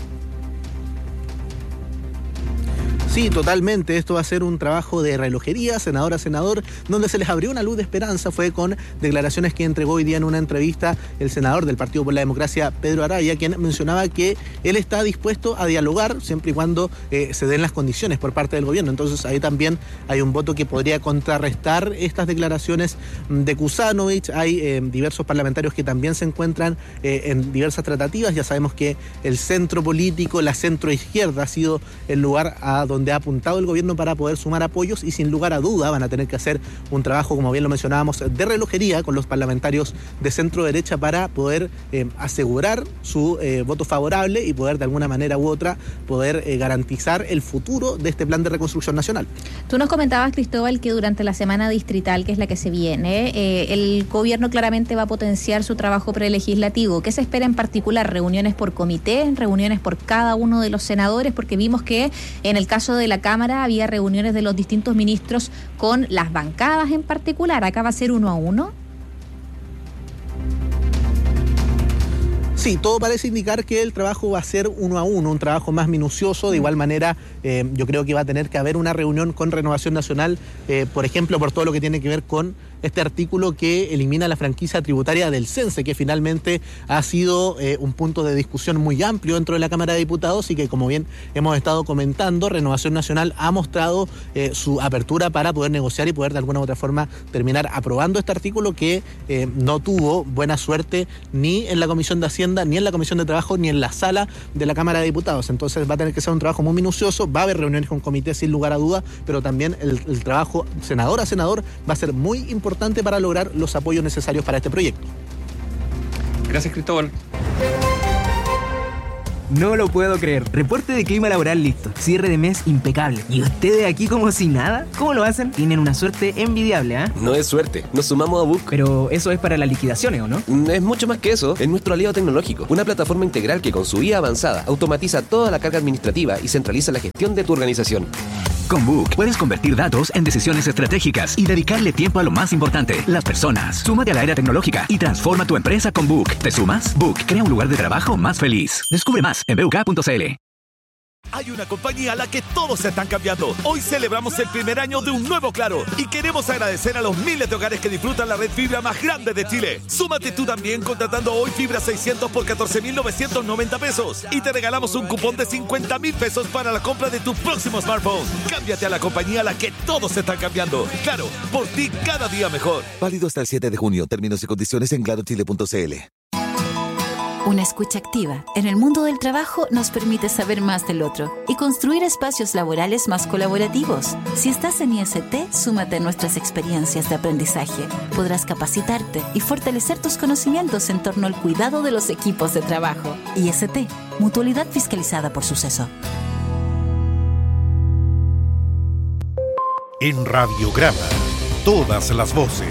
Sí, totalmente. Esto va a ser un trabajo de relojería, senador a senador, donde se les abrió una luz de esperanza. Fue con declaraciones que entregó hoy día en una entrevista el senador del Partido por la Democracia, Pedro Araya, quien mencionaba que él está dispuesto a dialogar siempre y cuando eh, se den las condiciones por parte del gobierno. Entonces ahí también hay un voto que podría contrarrestar estas declaraciones de Kuzanovich. Hay eh, diversos parlamentarios que también se encuentran eh, en diversas tratativas. Ya sabemos que el centro político, la centroizquierda, ha sido el lugar a donde ha apuntado el gobierno para poder sumar apoyos, y sin lugar a duda van a tener que hacer un trabajo, como bien lo mencionábamos, de relojería con los parlamentarios de centro derecha para poder eh, asegurar su eh, voto favorable y poder de alguna manera u otra poder eh, garantizar el futuro de este plan de reconstrucción nacional. Tú nos comentabas, Cristóbal, que durante la semana distrital, que es la que se viene, eh, el gobierno claramente va a potenciar su trabajo prelegislativo. ¿Qué se espera en particular? ¿Reuniones por comité? ¿Reuniones por cada uno de los senadores? Porque vimos que en el caso de la Cámara había reuniones de los distintos ministros con las bancadas en particular. ¿Acá va a ser uno a uno? Sí, todo parece indicar que el trabajo va a ser uno a uno, un trabajo más minucioso. De igual manera, eh, yo creo que va a tener que haber una reunión con Renovación Nacional, eh, por ejemplo, por todo lo que tiene que ver con este artículo que elimina la franquicia tributaria del CENSE, que finalmente ha sido eh, un punto de discusión muy amplio dentro de la Cámara de Diputados, y que, como bien hemos estado comentando, Renovación Nacional ha mostrado eh, su apertura para poder negociar y poder de alguna u otra forma terminar aprobando este artículo que eh, no tuvo buena suerte ni en la Comisión de Hacienda, ni en la Comisión de Trabajo, ni en la sala de la Cámara de Diputados. Entonces va a tener que ser un trabajo muy minucioso, va a haber reuniones con comités sin lugar a duda, pero también el, el trabajo senador a senador va a ser muy importante para lograr los apoyos necesarios para este proyecto. Gracias, Cristóbal. No lo puedo creer. Reporte de clima laboral listo. Cierre de mes impecable. ¿Y ustedes aquí como si nada? ¿Cómo lo hacen? Tienen una suerte envidiable, ¿ah? ¿eh? No es suerte. Nos sumamos a Book. Pero eso es para las liquidaciones, ¿o no? Es mucho más que eso. Es nuestro aliado tecnológico. Una plataforma integral que con su I A avanzada automatiza toda la carga administrativa y centraliza la gestión de tu organización. Con Book puedes convertir datos en decisiones estratégicas y dedicarle tiempo a lo más importante, las personas. Súmate a la era tecnológica y transforma tu empresa con Book. ¿Te sumas? Book crea un lugar de trabajo más feliz. Descubre más en b u k punto c l. Hay una compañía a la que todos se están cambiando. Hoy celebramos el primer año de un nuevo Claro y queremos agradecer a los miles de hogares que disfrutan la red fibra más grande de Chile. Súmate tú también contratando hoy fibra seiscientos por catorce mil novecientos noventa pesos y te regalamos un cupón de cincuenta mil pesos para la compra de tu próximo smartphone. Cámbiate a la compañía a la que todos se están cambiando. Claro, por ti cada día mejor. Válido hasta el siete de junio. Términos y condiciones en claro chile punto c l. Una escucha activa en el mundo del trabajo nos permite saber más del otro y construir espacios laborales más colaborativos. Si estás en I S T, súmate a nuestras experiencias de aprendizaje. Podrás capacitarte y fortalecer tus conocimientos en torno al cuidado de los equipos de trabajo. I S T, Mutualidad Fiscalizada por Suceso. En Radiograma, todas las voces.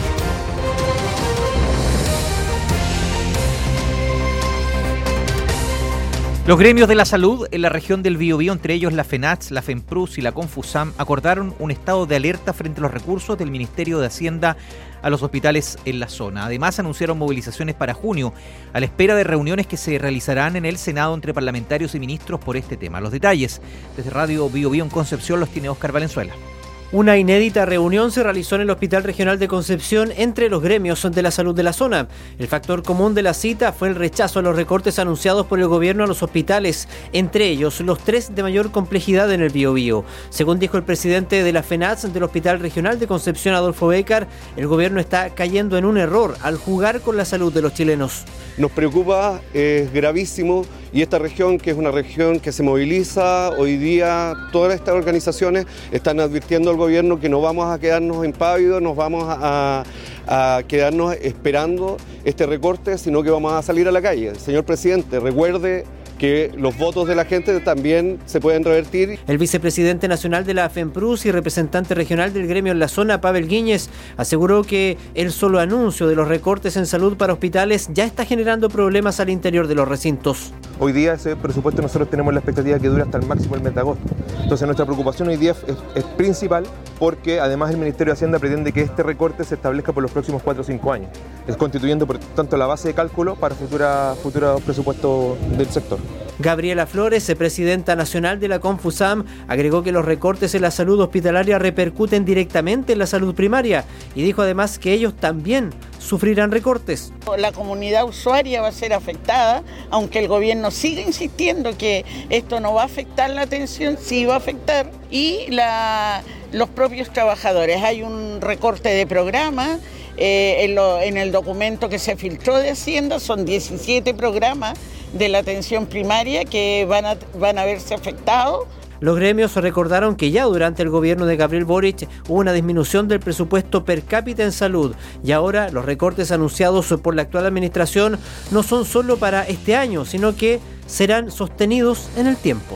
Los gremios de la salud en la región del Biobío, entre ellos la FENATS, la FENPRUS y la Confusam, acordaron un estado de alerta frente a los recursos del Ministerio de Hacienda a los hospitales en la zona. Además, anunciaron movilizaciones para junio, a la espera de reuniones que se realizarán en el Senado entre parlamentarios y ministros por este tema. Los detalles desde Radio Biobío en Concepción los tiene Óscar Valenzuela. Una inédita reunión se realizó en el Hospital Regional de Concepción entre los gremios de la salud de la zona. El factor común de la cita fue el rechazo a los recortes anunciados por el gobierno a los hospitales, entre ellos los tres de mayor complejidad en el Biobío. Según dijo el presidente de la FENATS del Hospital Regional de Concepción, Adolfo Bécar, el gobierno está cayendo en un error al jugar con la salud de los chilenos. Nos preocupa, es gravísimo, y esta región, que es una región que se moviliza, hoy día todas estas organizaciones están advirtiendo al gobierno que no vamos a quedarnos impávidos, nos vamos a, a quedarnos esperando este recorte, sino que vamos a salir a la calle. Señor presidente, recuerde que los votos de la gente también se pueden revertir. El vicepresidente nacional de la FENPRUS y representante regional del gremio en la zona, Pavel Guíñez, aseguró que el solo anuncio de los recortes en salud para hospitales ya está generando problemas al interior de los recintos. Hoy día ese presupuesto nosotros tenemos la expectativa que dure hasta el máximo el mes de agosto. Entonces nuestra preocupación hoy día es, es principal, porque además el Ministerio de Hacienda pretende que este recorte se establezca por los próximos cuatro o cinco años, es constituyendo por tanto la base de cálculo para futura, futuros presupuestos del sector. Gabriela Flores, presidenta nacional de la Confusam, agregó que los recortes en la salud hospitalaria repercuten directamente en la salud primaria y dijo además que ellos también sufrirán recortes. La comunidad usuaria va a ser afectada, aunque el gobierno siga insistiendo que esto no va a afectar la atención, sí va a afectar, y la, los propios trabajadores. Hay un recorte de programa. Eh, en, lo, en el documento que se filtró de Hacienda son diecisiete programas de la atención primaria que van a, van a verse afectados. Los gremios recordaron que ya durante el gobierno de Gabriel Boric hubo una disminución del presupuesto per cápita en salud y ahora los recortes anunciados por la actual administración no son solo para este año, sino que serán sostenidos en el tiempo.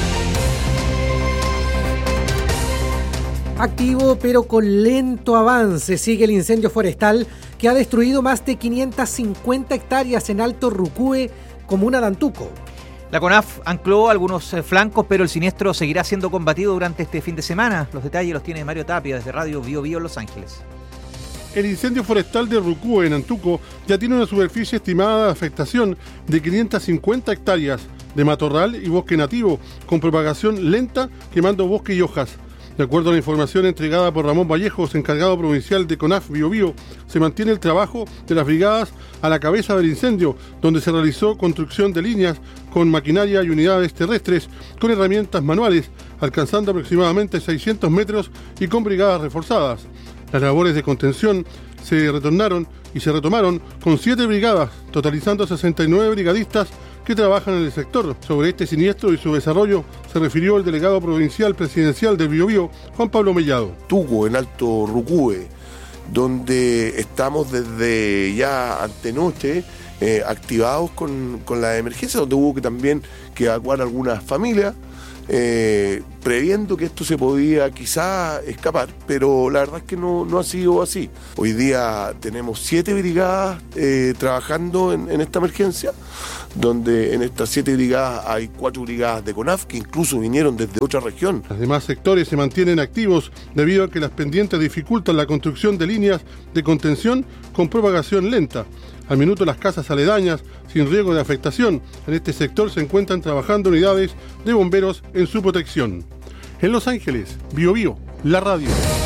Activo pero con lento avance sigue el incendio forestal que ha destruido más de quinientas cincuenta hectáreas en Alto Rucúe, comuna de Antuco. La CONAF ancló algunos flancos, pero el siniestro seguirá siendo combatido durante este fin de semana. Los detalles los tiene Mario Tapia desde Radio Bio Bio Los Ángeles. El incendio forestal de Rucúe en Antuco ya tiene una superficie estimada de afectación de quinientas cincuenta hectáreas de matorral y bosque nativo, con propagación lenta, quemando bosque y hojas. De acuerdo a la información entregada por Ramón Vallejos, encargado provincial de CONAF Biobío, se mantiene el trabajo de las brigadas a la cabeza del incendio, donde se realizó construcción de líneas con maquinaria y unidades terrestres con herramientas manuales, alcanzando aproximadamente seiscientos metros y con brigadas reforzadas. Las labores de contención se retornaron y se retomaron con siete brigadas, totalizando sesenta y nueve brigadistas que trabajan en el sector. Sobre este siniestro y su desarrollo se refirió el delegado provincial presidencial del Biobío, Juan Pablo Mellado. Tuco, en Alto Rucúe, donde estamos desde ya antenoche eh, activados con, con la emergencia, donde hubo que también que evacuar algunas familias, eh, previendo que esto se podía quizá escapar, pero la verdad es que no, no ha sido así. Hoy día tenemos siete brigadas eh, trabajando en, en esta emergencia, donde en estas siete brigadas hay cuatro brigadas de CONAF que incluso vinieron desde otra región. Los demás sectores se mantienen activos debido a que las pendientes dificultan la construcción de líneas de contención con propagación lenta. Al minuto las casas aledañas, sin riesgo de afectación, en este sector se encuentran trabajando unidades de bomberos en su protección. En Los Ángeles, Bio Bio, la radio.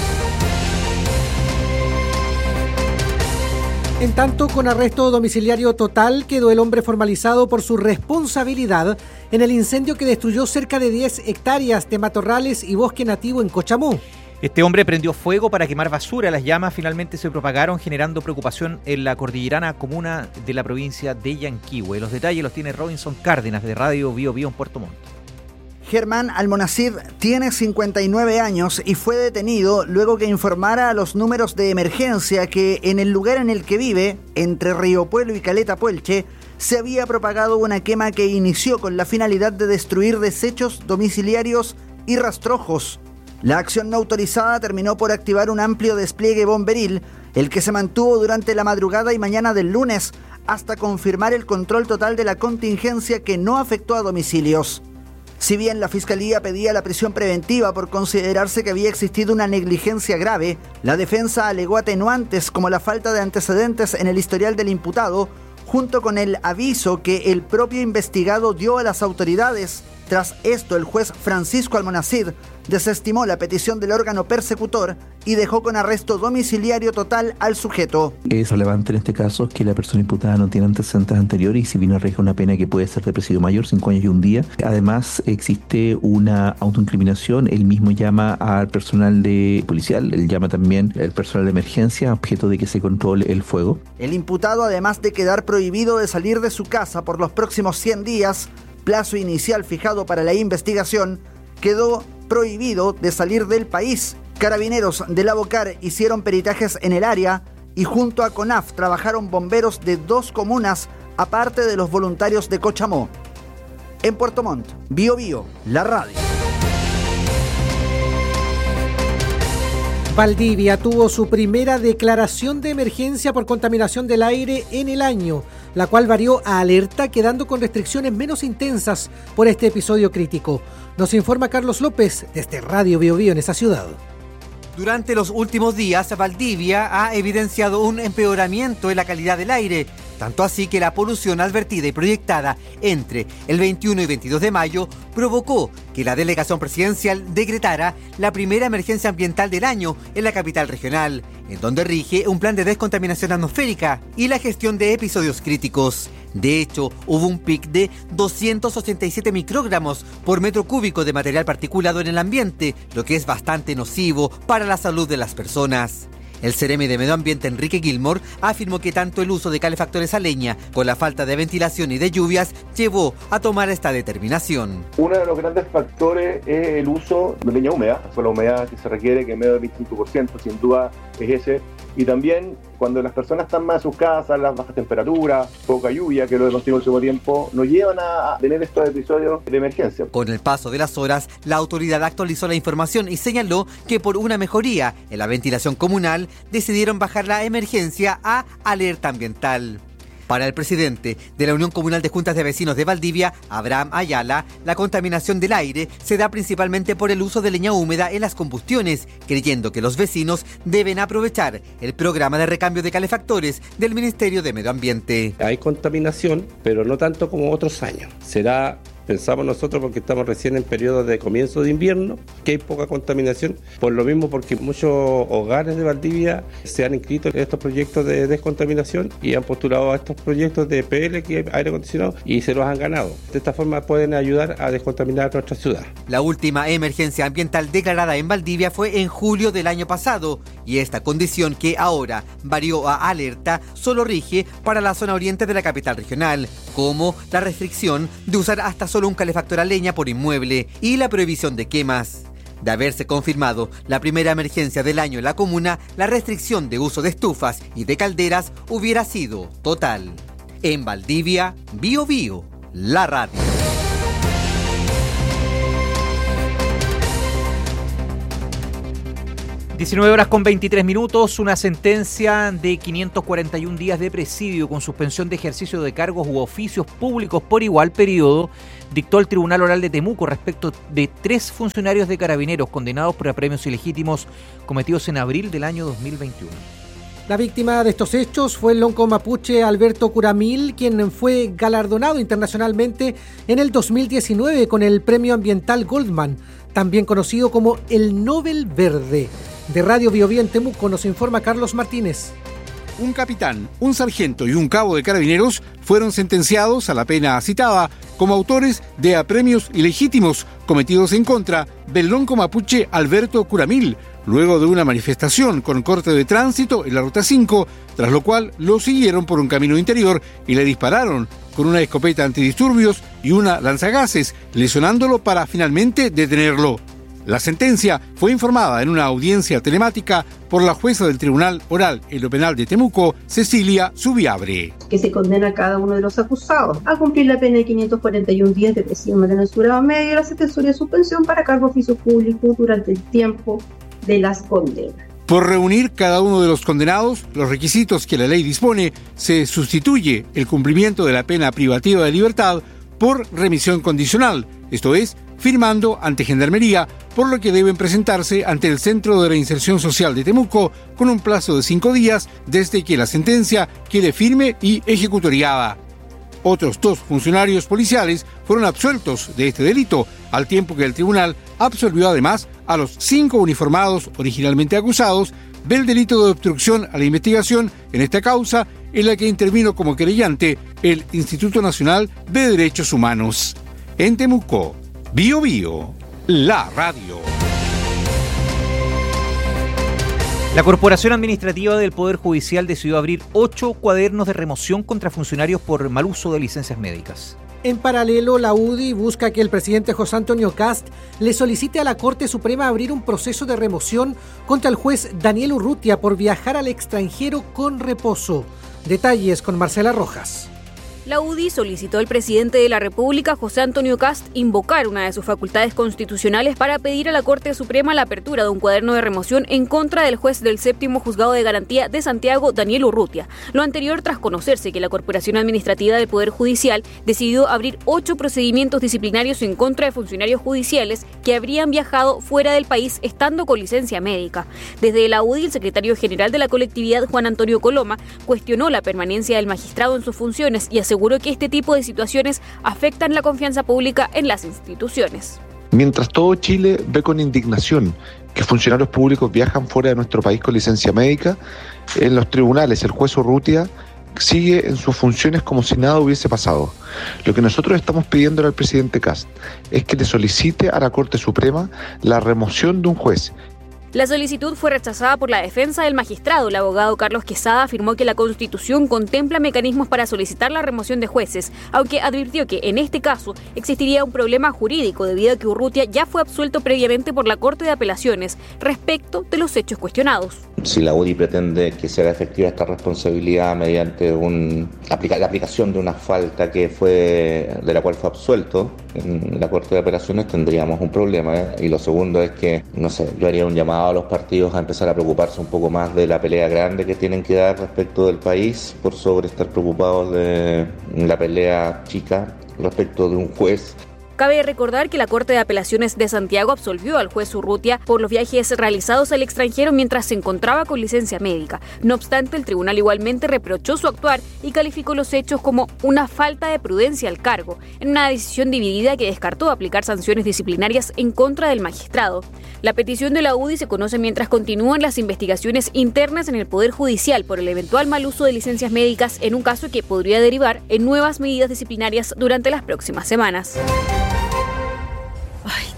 En tanto, con arresto domiciliario total, quedó el hombre formalizado por su responsabilidad en el incendio que destruyó cerca de diez hectáreas de matorrales y bosque nativo en Cochamó. Este hombre prendió fuego para quemar basura. Las llamas finalmente se propagaron, generando preocupación en la cordillerana comuna de la provincia de Yanquihue. Los detalles los tiene Robinson Cárdenas de Radio Bio Bio en Puerto Montt. Germán Almonacid tiene cincuenta y nueve años y fue detenido luego que informara a los números de emergencia que en el lugar en el que vive, entre Río Puelo y Caleta Puelche, se había propagado una quema que inició con la finalidad de destruir desechos domiciliarios y rastrojos. La acción no autorizada terminó por activar un amplio despliegue bomberil, el que se mantuvo durante la madrugada y mañana del lunes, hasta confirmar el control total de la contingencia que no afectó a domicilios. Si bien la Fiscalía pedía la prisión preventiva por considerarse que había existido una negligencia grave, la defensa alegó atenuantes como la falta de antecedentes en el historial del imputado, junto con el aviso que el propio investigado dio a las autoridades. Tras esto, el juez Francisco Almonacid desestimó la petición del órgano persecutor y dejó con arresto domiciliario total al sujeto. Es relevante en este caso que la persona imputada no tiene antecedentes anteriores y si bien arriesga una pena que puede ser de presidio mayor, cinco años y un día. Además, existe una autoincriminación. Él mismo llama al personal de policial, él llama también al personal de emergencia, objeto de que se controle el fuego. El imputado, además de quedar prohibido de salir de su casa por los próximos cien días, plazo inicial fijado para la investigación, quedó prohibido de salir del país. Carabineros de La Bocar hicieron peritajes en el área y junto a CONAF trabajaron bomberos de dos comunas, aparte de los voluntarios de Cochamó. En Puerto Montt, Bio Bio, la radio. Valdivia tuvo su primera declaración de emergencia por contaminación del aire en el año, la cual varió a alerta, quedando con restricciones menos intensas por este episodio crítico. Nos informa Carlos López desde Radio Bio Bio en esa ciudad. Durante los últimos días, Valdivia ha evidenciado un empeoramiento en la calidad del aire, tanto así que la polución advertida y proyectada entre el veintiuno y veintidós de mayo provocó que la delegación presidencial decretara la primera emergencia ambiental del año en la capital regional, en donde rige un plan de descontaminación atmosférica y la gestión de episodios críticos. De hecho, hubo un pic de doscientos ochenta y siete microgramos por metro cúbico de material particulado en el ambiente, lo que es bastante nocivo para la salud de las personas. El Ceremi de Medio Ambiente, Enrique Gilmore, afirmó que tanto el uso de calefactores a leña con la falta de ventilación y de lluvias llevó a tomar esta determinación. Uno de los grandes factores es el uso de leña húmeda, con la humedad que se requiere, que medio del veinticinco por ciento, sin duda es ese. Y también cuando las personas están más en sus casas, las bajas temperaturas, poca lluvia, que lo hemos tenido el último tiempo, nos llevan a tener estos episodios de emergencia. Con el paso de las horas, la autoridad actualizó la información y señaló que por una mejoría en la ventilación comunal, decidieron bajar la emergencia a alerta ambiental. Para el presidente de la Unión Comunal de Juntas de Vecinos de Valdivia, Abraham Ayala, la contaminación del aire se da principalmente por el uso de leña húmeda en las combustiones, creyendo que los vecinos deben aprovechar el programa de recambio de calefactores del Ministerio de Medio Ambiente. Hay contaminación, pero no tanto como otros años. Será... Pensamos nosotros porque estamos recién en periodo de comienzo de invierno, que hay poca contaminación, por lo mismo porque muchos hogares de Valdivia se han inscrito en estos proyectos de descontaminación y han postulado a estos proyectos de P L, que es aire acondicionado, y se los han ganado. De esta forma pueden ayudar a descontaminar nuestra ciudad. La última emergencia ambiental declarada en Valdivia fue en julio del año pasado, y esta condición, que ahora varió a alerta, solo rige para la zona oriente de la capital regional, como la restricción de usar hasta solo un calefactor a leña por inmueble y la prohibición de quemas. De haberse confirmado la primera emergencia del año en la comuna, la restricción de uso de estufas y de calderas hubiera sido total. En Valdivia, Bio Bio, la radio. diecinueve horas con veintitrés minutos, una sentencia de quinientos cuarenta y un días de presidio con suspensión de ejercicio de cargos u oficios públicos por igual periodo dictó el Tribunal Oral de Temuco respecto de tres funcionarios de Carabineros condenados por apremios ilegítimos cometidos en abril del año dos mil veintiuno. La víctima de estos hechos fue el lonco mapuche Alberto Curamil, quien fue galardonado internacionalmente en el dos mil diecinueve con el Premio Ambiental Goldman, también conocido como el Nobel Verde. De Radio Bio Bio en Temuco nos informa Carlos Martínez. Un capitán, un sargento y un cabo de Carabineros fueron sentenciados a la pena citada como autores de apremios ilegítimos cometidos en contra del lonco mapuche Alberto Curamil, luego de una manifestación con corte de tránsito en la Ruta cinco, tras lo cual lo siguieron por un camino interior y le dispararon con una escopeta antidisturbios y una lanzagases, lesionándolo para finalmente detenerlo. La sentencia fue informada en una audiencia telemática por la jueza del Tribunal Oral en lo Penal de Temuco, Cecilia Subiabre. Que se condena a cada uno de los acusados a cumplir la pena de quinientos cuarenta y un días de presidio mensurado medio y la sentencia de suspensión para cargo de oficio público durante el tiempo de las condenas. Por reunir cada uno de los condenados los requisitos que la ley dispone, se sustituye el cumplimiento de la pena privativa de libertad por remisión condicional, esto es, firmando ante Gendarmería, por lo que deben presentarse ante el Centro de Reinserción Social de Temuco con un plazo de cinco días desde que la sentencia quede firme y ejecutoriada. Otros dos funcionarios policiales fueron absueltos de este delito, al tiempo que el tribunal absolvió además a los cinco uniformados originalmente acusados del delito de obstrucción a la investigación en esta causa, en la que intervino como querellante el Instituto Nacional de Derechos Humanos. En Temuco, Bio Bio, la radio. La Corporación Administrativa del Poder Judicial decidió abrir ocho cuadernos de remoción contra funcionarios por mal uso de licencias médicas. En paralelo, la U D I busca que el presidente José Antonio Kast le solicite a la Corte Suprema abrir un proceso de remoción contra el juez Daniel Urrutia por viajar al extranjero con reposo. Detalles con Marcela Rojas. La U D I solicitó al presidente de la República, José Antonio Kast, invocar una de sus facultades constitucionales para pedir a la Corte Suprema la apertura de un cuaderno de remoción en contra del juez del séptimo Juzgado de Garantía de Santiago, Daniel Urrutia. Lo anterior tras conocerse que la Corporación Administrativa del Poder Judicial decidió abrir ocho procedimientos disciplinarios en contra de funcionarios judiciales que habrían viajado fuera del país estando con licencia médica. Desde la U D I, el secretario general de la colectividad, Juan Antonio Coloma, cuestionó la permanencia del magistrado en sus funciones y aseguró Aseguró que este tipo de situaciones afectan la confianza pública en las instituciones. Mientras todo Chile ve con indignación que funcionarios públicos viajan fuera de nuestro país con licencia médica, en los tribunales el juez Urrutia sigue en sus funciones como si nada hubiese pasado. Lo que nosotros estamos pidiendo al presidente Kast es que le solicite a la Corte Suprema la remoción de un juez. La solicitud fue rechazada por la defensa del magistrado. El abogado Carlos Quesada afirmó que la Constitución contempla mecanismos para solicitar la remoción de jueces, aunque advirtió que en este caso existiría un problema jurídico debido a que Urrutia ya fue absuelto previamente por la Corte de Apelaciones respecto de los hechos cuestionados. Si la U D I pretende que se haga efectiva esta responsabilidad mediante un, aplica, la aplicación de una falta que fue de la cual fue absuelto en la Corte de Apelaciones, tendríamos un problema, ¿eh? Y lo segundo es que, no sé, yo haría un llamado a los partidos a empezar a preocuparse un poco más de la pelea grande que tienen que dar respecto del país, por sobre estar preocupados de la pelea chica respecto de un juez. Cabe recordar que la Corte de Apelaciones de Santiago absolvió al juez Urrutia por los viajes realizados al extranjero mientras se encontraba con licencia médica. No obstante, el tribunal igualmente reprochó su actuar y calificó los hechos como una falta de prudencia al cargo, en una decisión dividida que descartó aplicar sanciones disciplinarias en contra del magistrado. La petición de la U D I se conoce mientras continúan las investigaciones internas en el Poder Judicial por el eventual mal uso de licencias médicas en un caso que podría derivar en nuevas medidas disciplinarias durante las próximas semanas. Ay,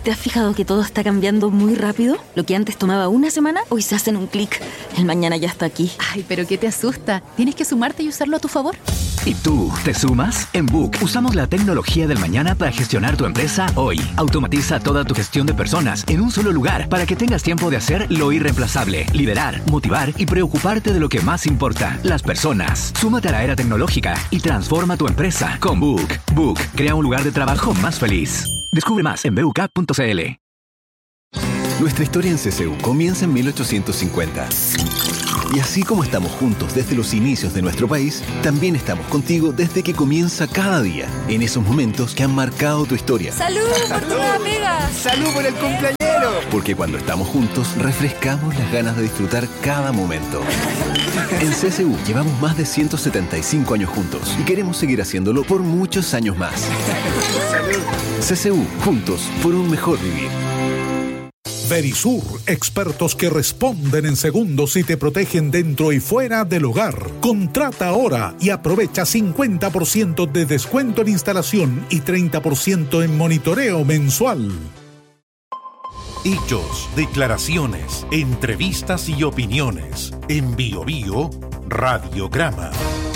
¿Te has fijado que todo está cambiando muy rápido? Lo que antes tomaba una semana, hoy se hace en un clic. El mañana ya está aquí. Ay, pero ¿qué te asusta? Tienes que sumarte y usarlo a tu favor. ¿Y tú, te sumas? En Book usamos la tecnología del mañana para gestionar tu empresa hoy. Automatiza toda tu gestión de personas en un solo lugar para que tengas tiempo de hacer lo irreemplazable, liderar, motivar y preocuparte de lo que más importa, las personas. Súmate a la era tecnológica y transforma tu empresa con Book. Book crea un lugar de trabajo más feliz. Descubre más en b u k punto c l. Nuestra historia en C C U comienza en mil ochocientos cincuenta. Y así como estamos juntos desde los inicios de nuestro país, también estamos contigo desde que comienza cada día, en esos momentos que han marcado tu historia. ¡Salud por tu nueva pega! ¡Salud por el cumpleañero! Porque cuando estamos juntos, refrescamos las ganas de disfrutar cada momento. En C C U llevamos más de ciento setenta y cinco años juntos y queremos seguir haciéndolo por muchos años más. ¡Salud! C C U, juntos por un mejor vivir. Verisur, expertos que responden en segundos y te protegen dentro y fuera del hogar. Contrata ahora y aprovecha cincuenta por ciento de descuento en instalación y treinta por ciento en monitoreo mensual. Hechos, declaraciones, entrevistas y opiniones. En Bio Bio, Radiograma.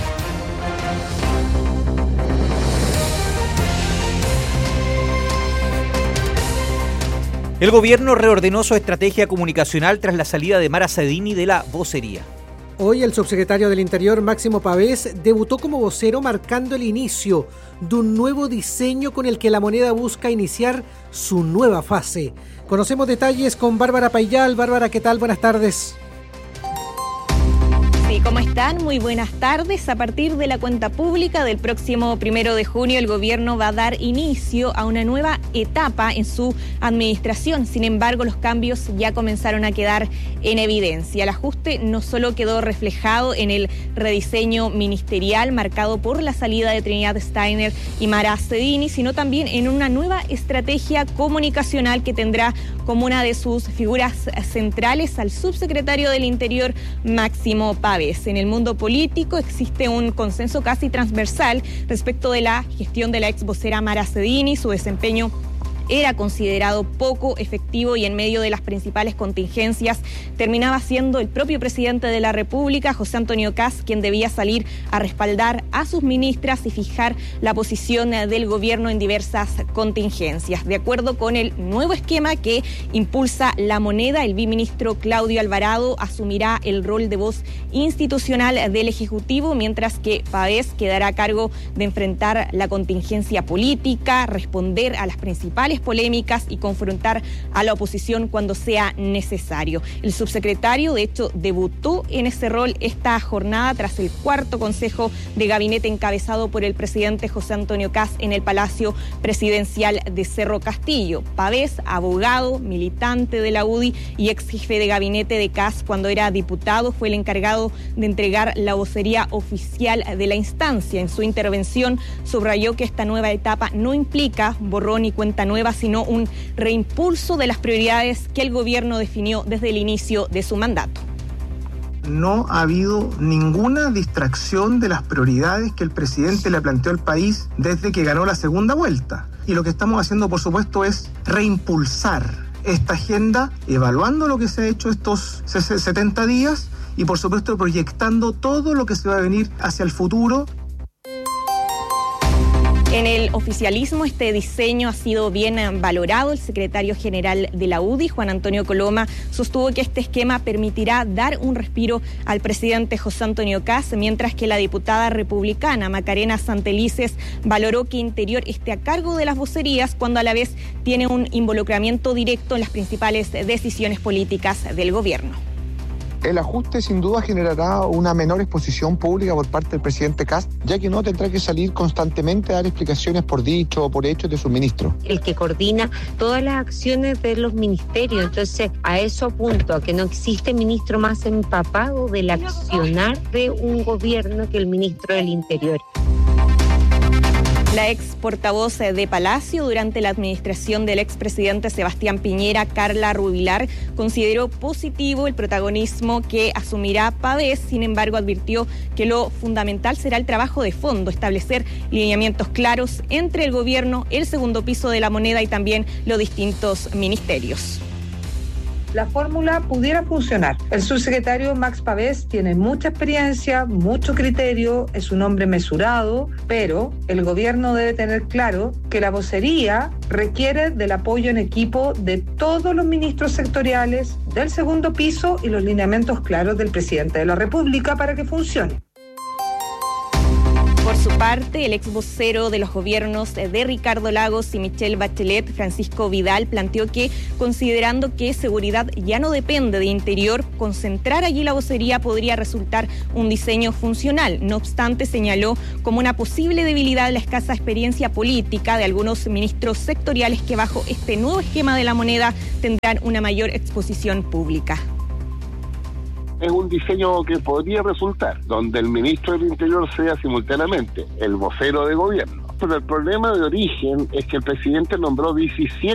El gobierno reordenó su estrategia comunicacional tras la salida de Mara Cedini de la vocería. Hoy el subsecretario del Interior, Máximo Pavés, debutó como vocero marcando el inicio de un nuevo diseño con el que la moneda busca iniciar su nueva fase. Conocemos detalles con Bárbara Payal. Bárbara, ¿qué tal? Buenas tardes. Sí, ¿cómo están? Muy buenas tardes. A partir de la cuenta pública del próximo primero de junio, el gobierno va a dar inicio a una nueva etapa en su administración. Sin embargo, los cambios ya comenzaron a quedar en evidencia. El ajuste no solo quedó reflejado en el rediseño ministerial marcado por la salida de Trinidad Steiner y Mara Cedini, sino también en una nueva estrategia comunicacional que tendrá como una de sus figuras centrales al subsecretario del Interior, Máximo Pavés. En el mundo político existe un consenso casi transversal respecto de la gestión de la ex vocera Mara Cedini. Su desempeño era considerado poco efectivo y en medio de las principales contingencias terminaba siendo el propio presidente de la República, José Antonio Kast, quien debía salir a respaldar a sus ministras y fijar la posición del gobierno en diversas contingencias. De acuerdo con el nuevo esquema que impulsa la moneda, el viceministro Claudio Alvarado asumirá el rol de voz institucional del Ejecutivo, mientras que Pavés quedará a cargo de enfrentar la contingencia política, responder a las principales polémicas y confrontar a la oposición cuando sea necesario. El subsecretario, de hecho, debutó en ese rol esta jornada tras el cuarto consejo de gabinete encabezado por el presidente José Antonio Kast en el Palacio Presidencial de Cerro Castillo. Pavés, abogado, militante de la U D I y ex jefe de gabinete de Kast cuando era diputado, fue el encargado de entregar la vocería oficial de la instancia. En su intervención subrayó que esta nueva etapa no implica borrón y cuenta nueva, sino un reimpulso de las prioridades que el gobierno definió desde el inicio de su mandato. No ha habido ninguna distracción de las prioridades que el presidente le planteó al país desde que ganó la segunda vuelta. Y lo que estamos haciendo, por supuesto, es reimpulsar esta agenda, evaluando lo que se ha hecho estos setenta días y, por supuesto, proyectando todo lo que se va a venir hacia el futuro. En el oficialismo este diseño ha sido bien valorado. El secretario general de la U D I, Juan Antonio Coloma, sostuvo que este esquema permitirá dar un respiro al presidente José Antonio Kast, mientras que la diputada republicana Macarena Santelices valoró que Interior esté a cargo de las vocerías cuando a la vez tiene un involucramiento directo en las principales decisiones políticas del gobierno. El ajuste sin duda generará una menor exposición pública por parte del presidente Kast, ya que no tendrá que salir constantemente a dar explicaciones por dicho o por hechos de sus ministros. El que coordina todas las acciones de los ministerios, entonces a eso apunto, a que no existe ministro más empapado del accionar de un gobierno que el ministro del Interior. La ex portavoz de Palacio durante la administración del expresidente Sebastián Piñera, Carla Rubilar, consideró positivo el protagonismo que asumirá Pavés. Sin embargo, advirtió que lo fundamental será el trabajo de fondo, establecer lineamientos claros entre el gobierno, el segundo piso de la moneda y también los distintos ministerios. La fórmula pudiera funcionar. El subsecretario Max Pavés tiene mucha experiencia, mucho criterio, es un hombre mesurado, pero el gobierno debe tener claro que la vocería requiere del apoyo en equipo de todos los ministros sectoriales, del segundo piso y los lineamientos claros del presidente de la República para que funcione. Por su parte, el ex vocero de los gobiernos de Ricardo Lagos y Michelle Bachelet, Francisco Vidal, planteó que, considerando que seguridad ya no depende de Interior, concentrar allí la vocería podría resultar un diseño funcional. No obstante, señaló como una posible debilidad la escasa experiencia política de algunos ministros sectoriales que bajo este nuevo esquema de la moneda tendrán una mayor exposición pública. Es un diseño que podría resultar, donde el ministro del Interior sea simultáneamente el vocero de gobierno. Pero el problema de origen es que el presidente nombró diecisiete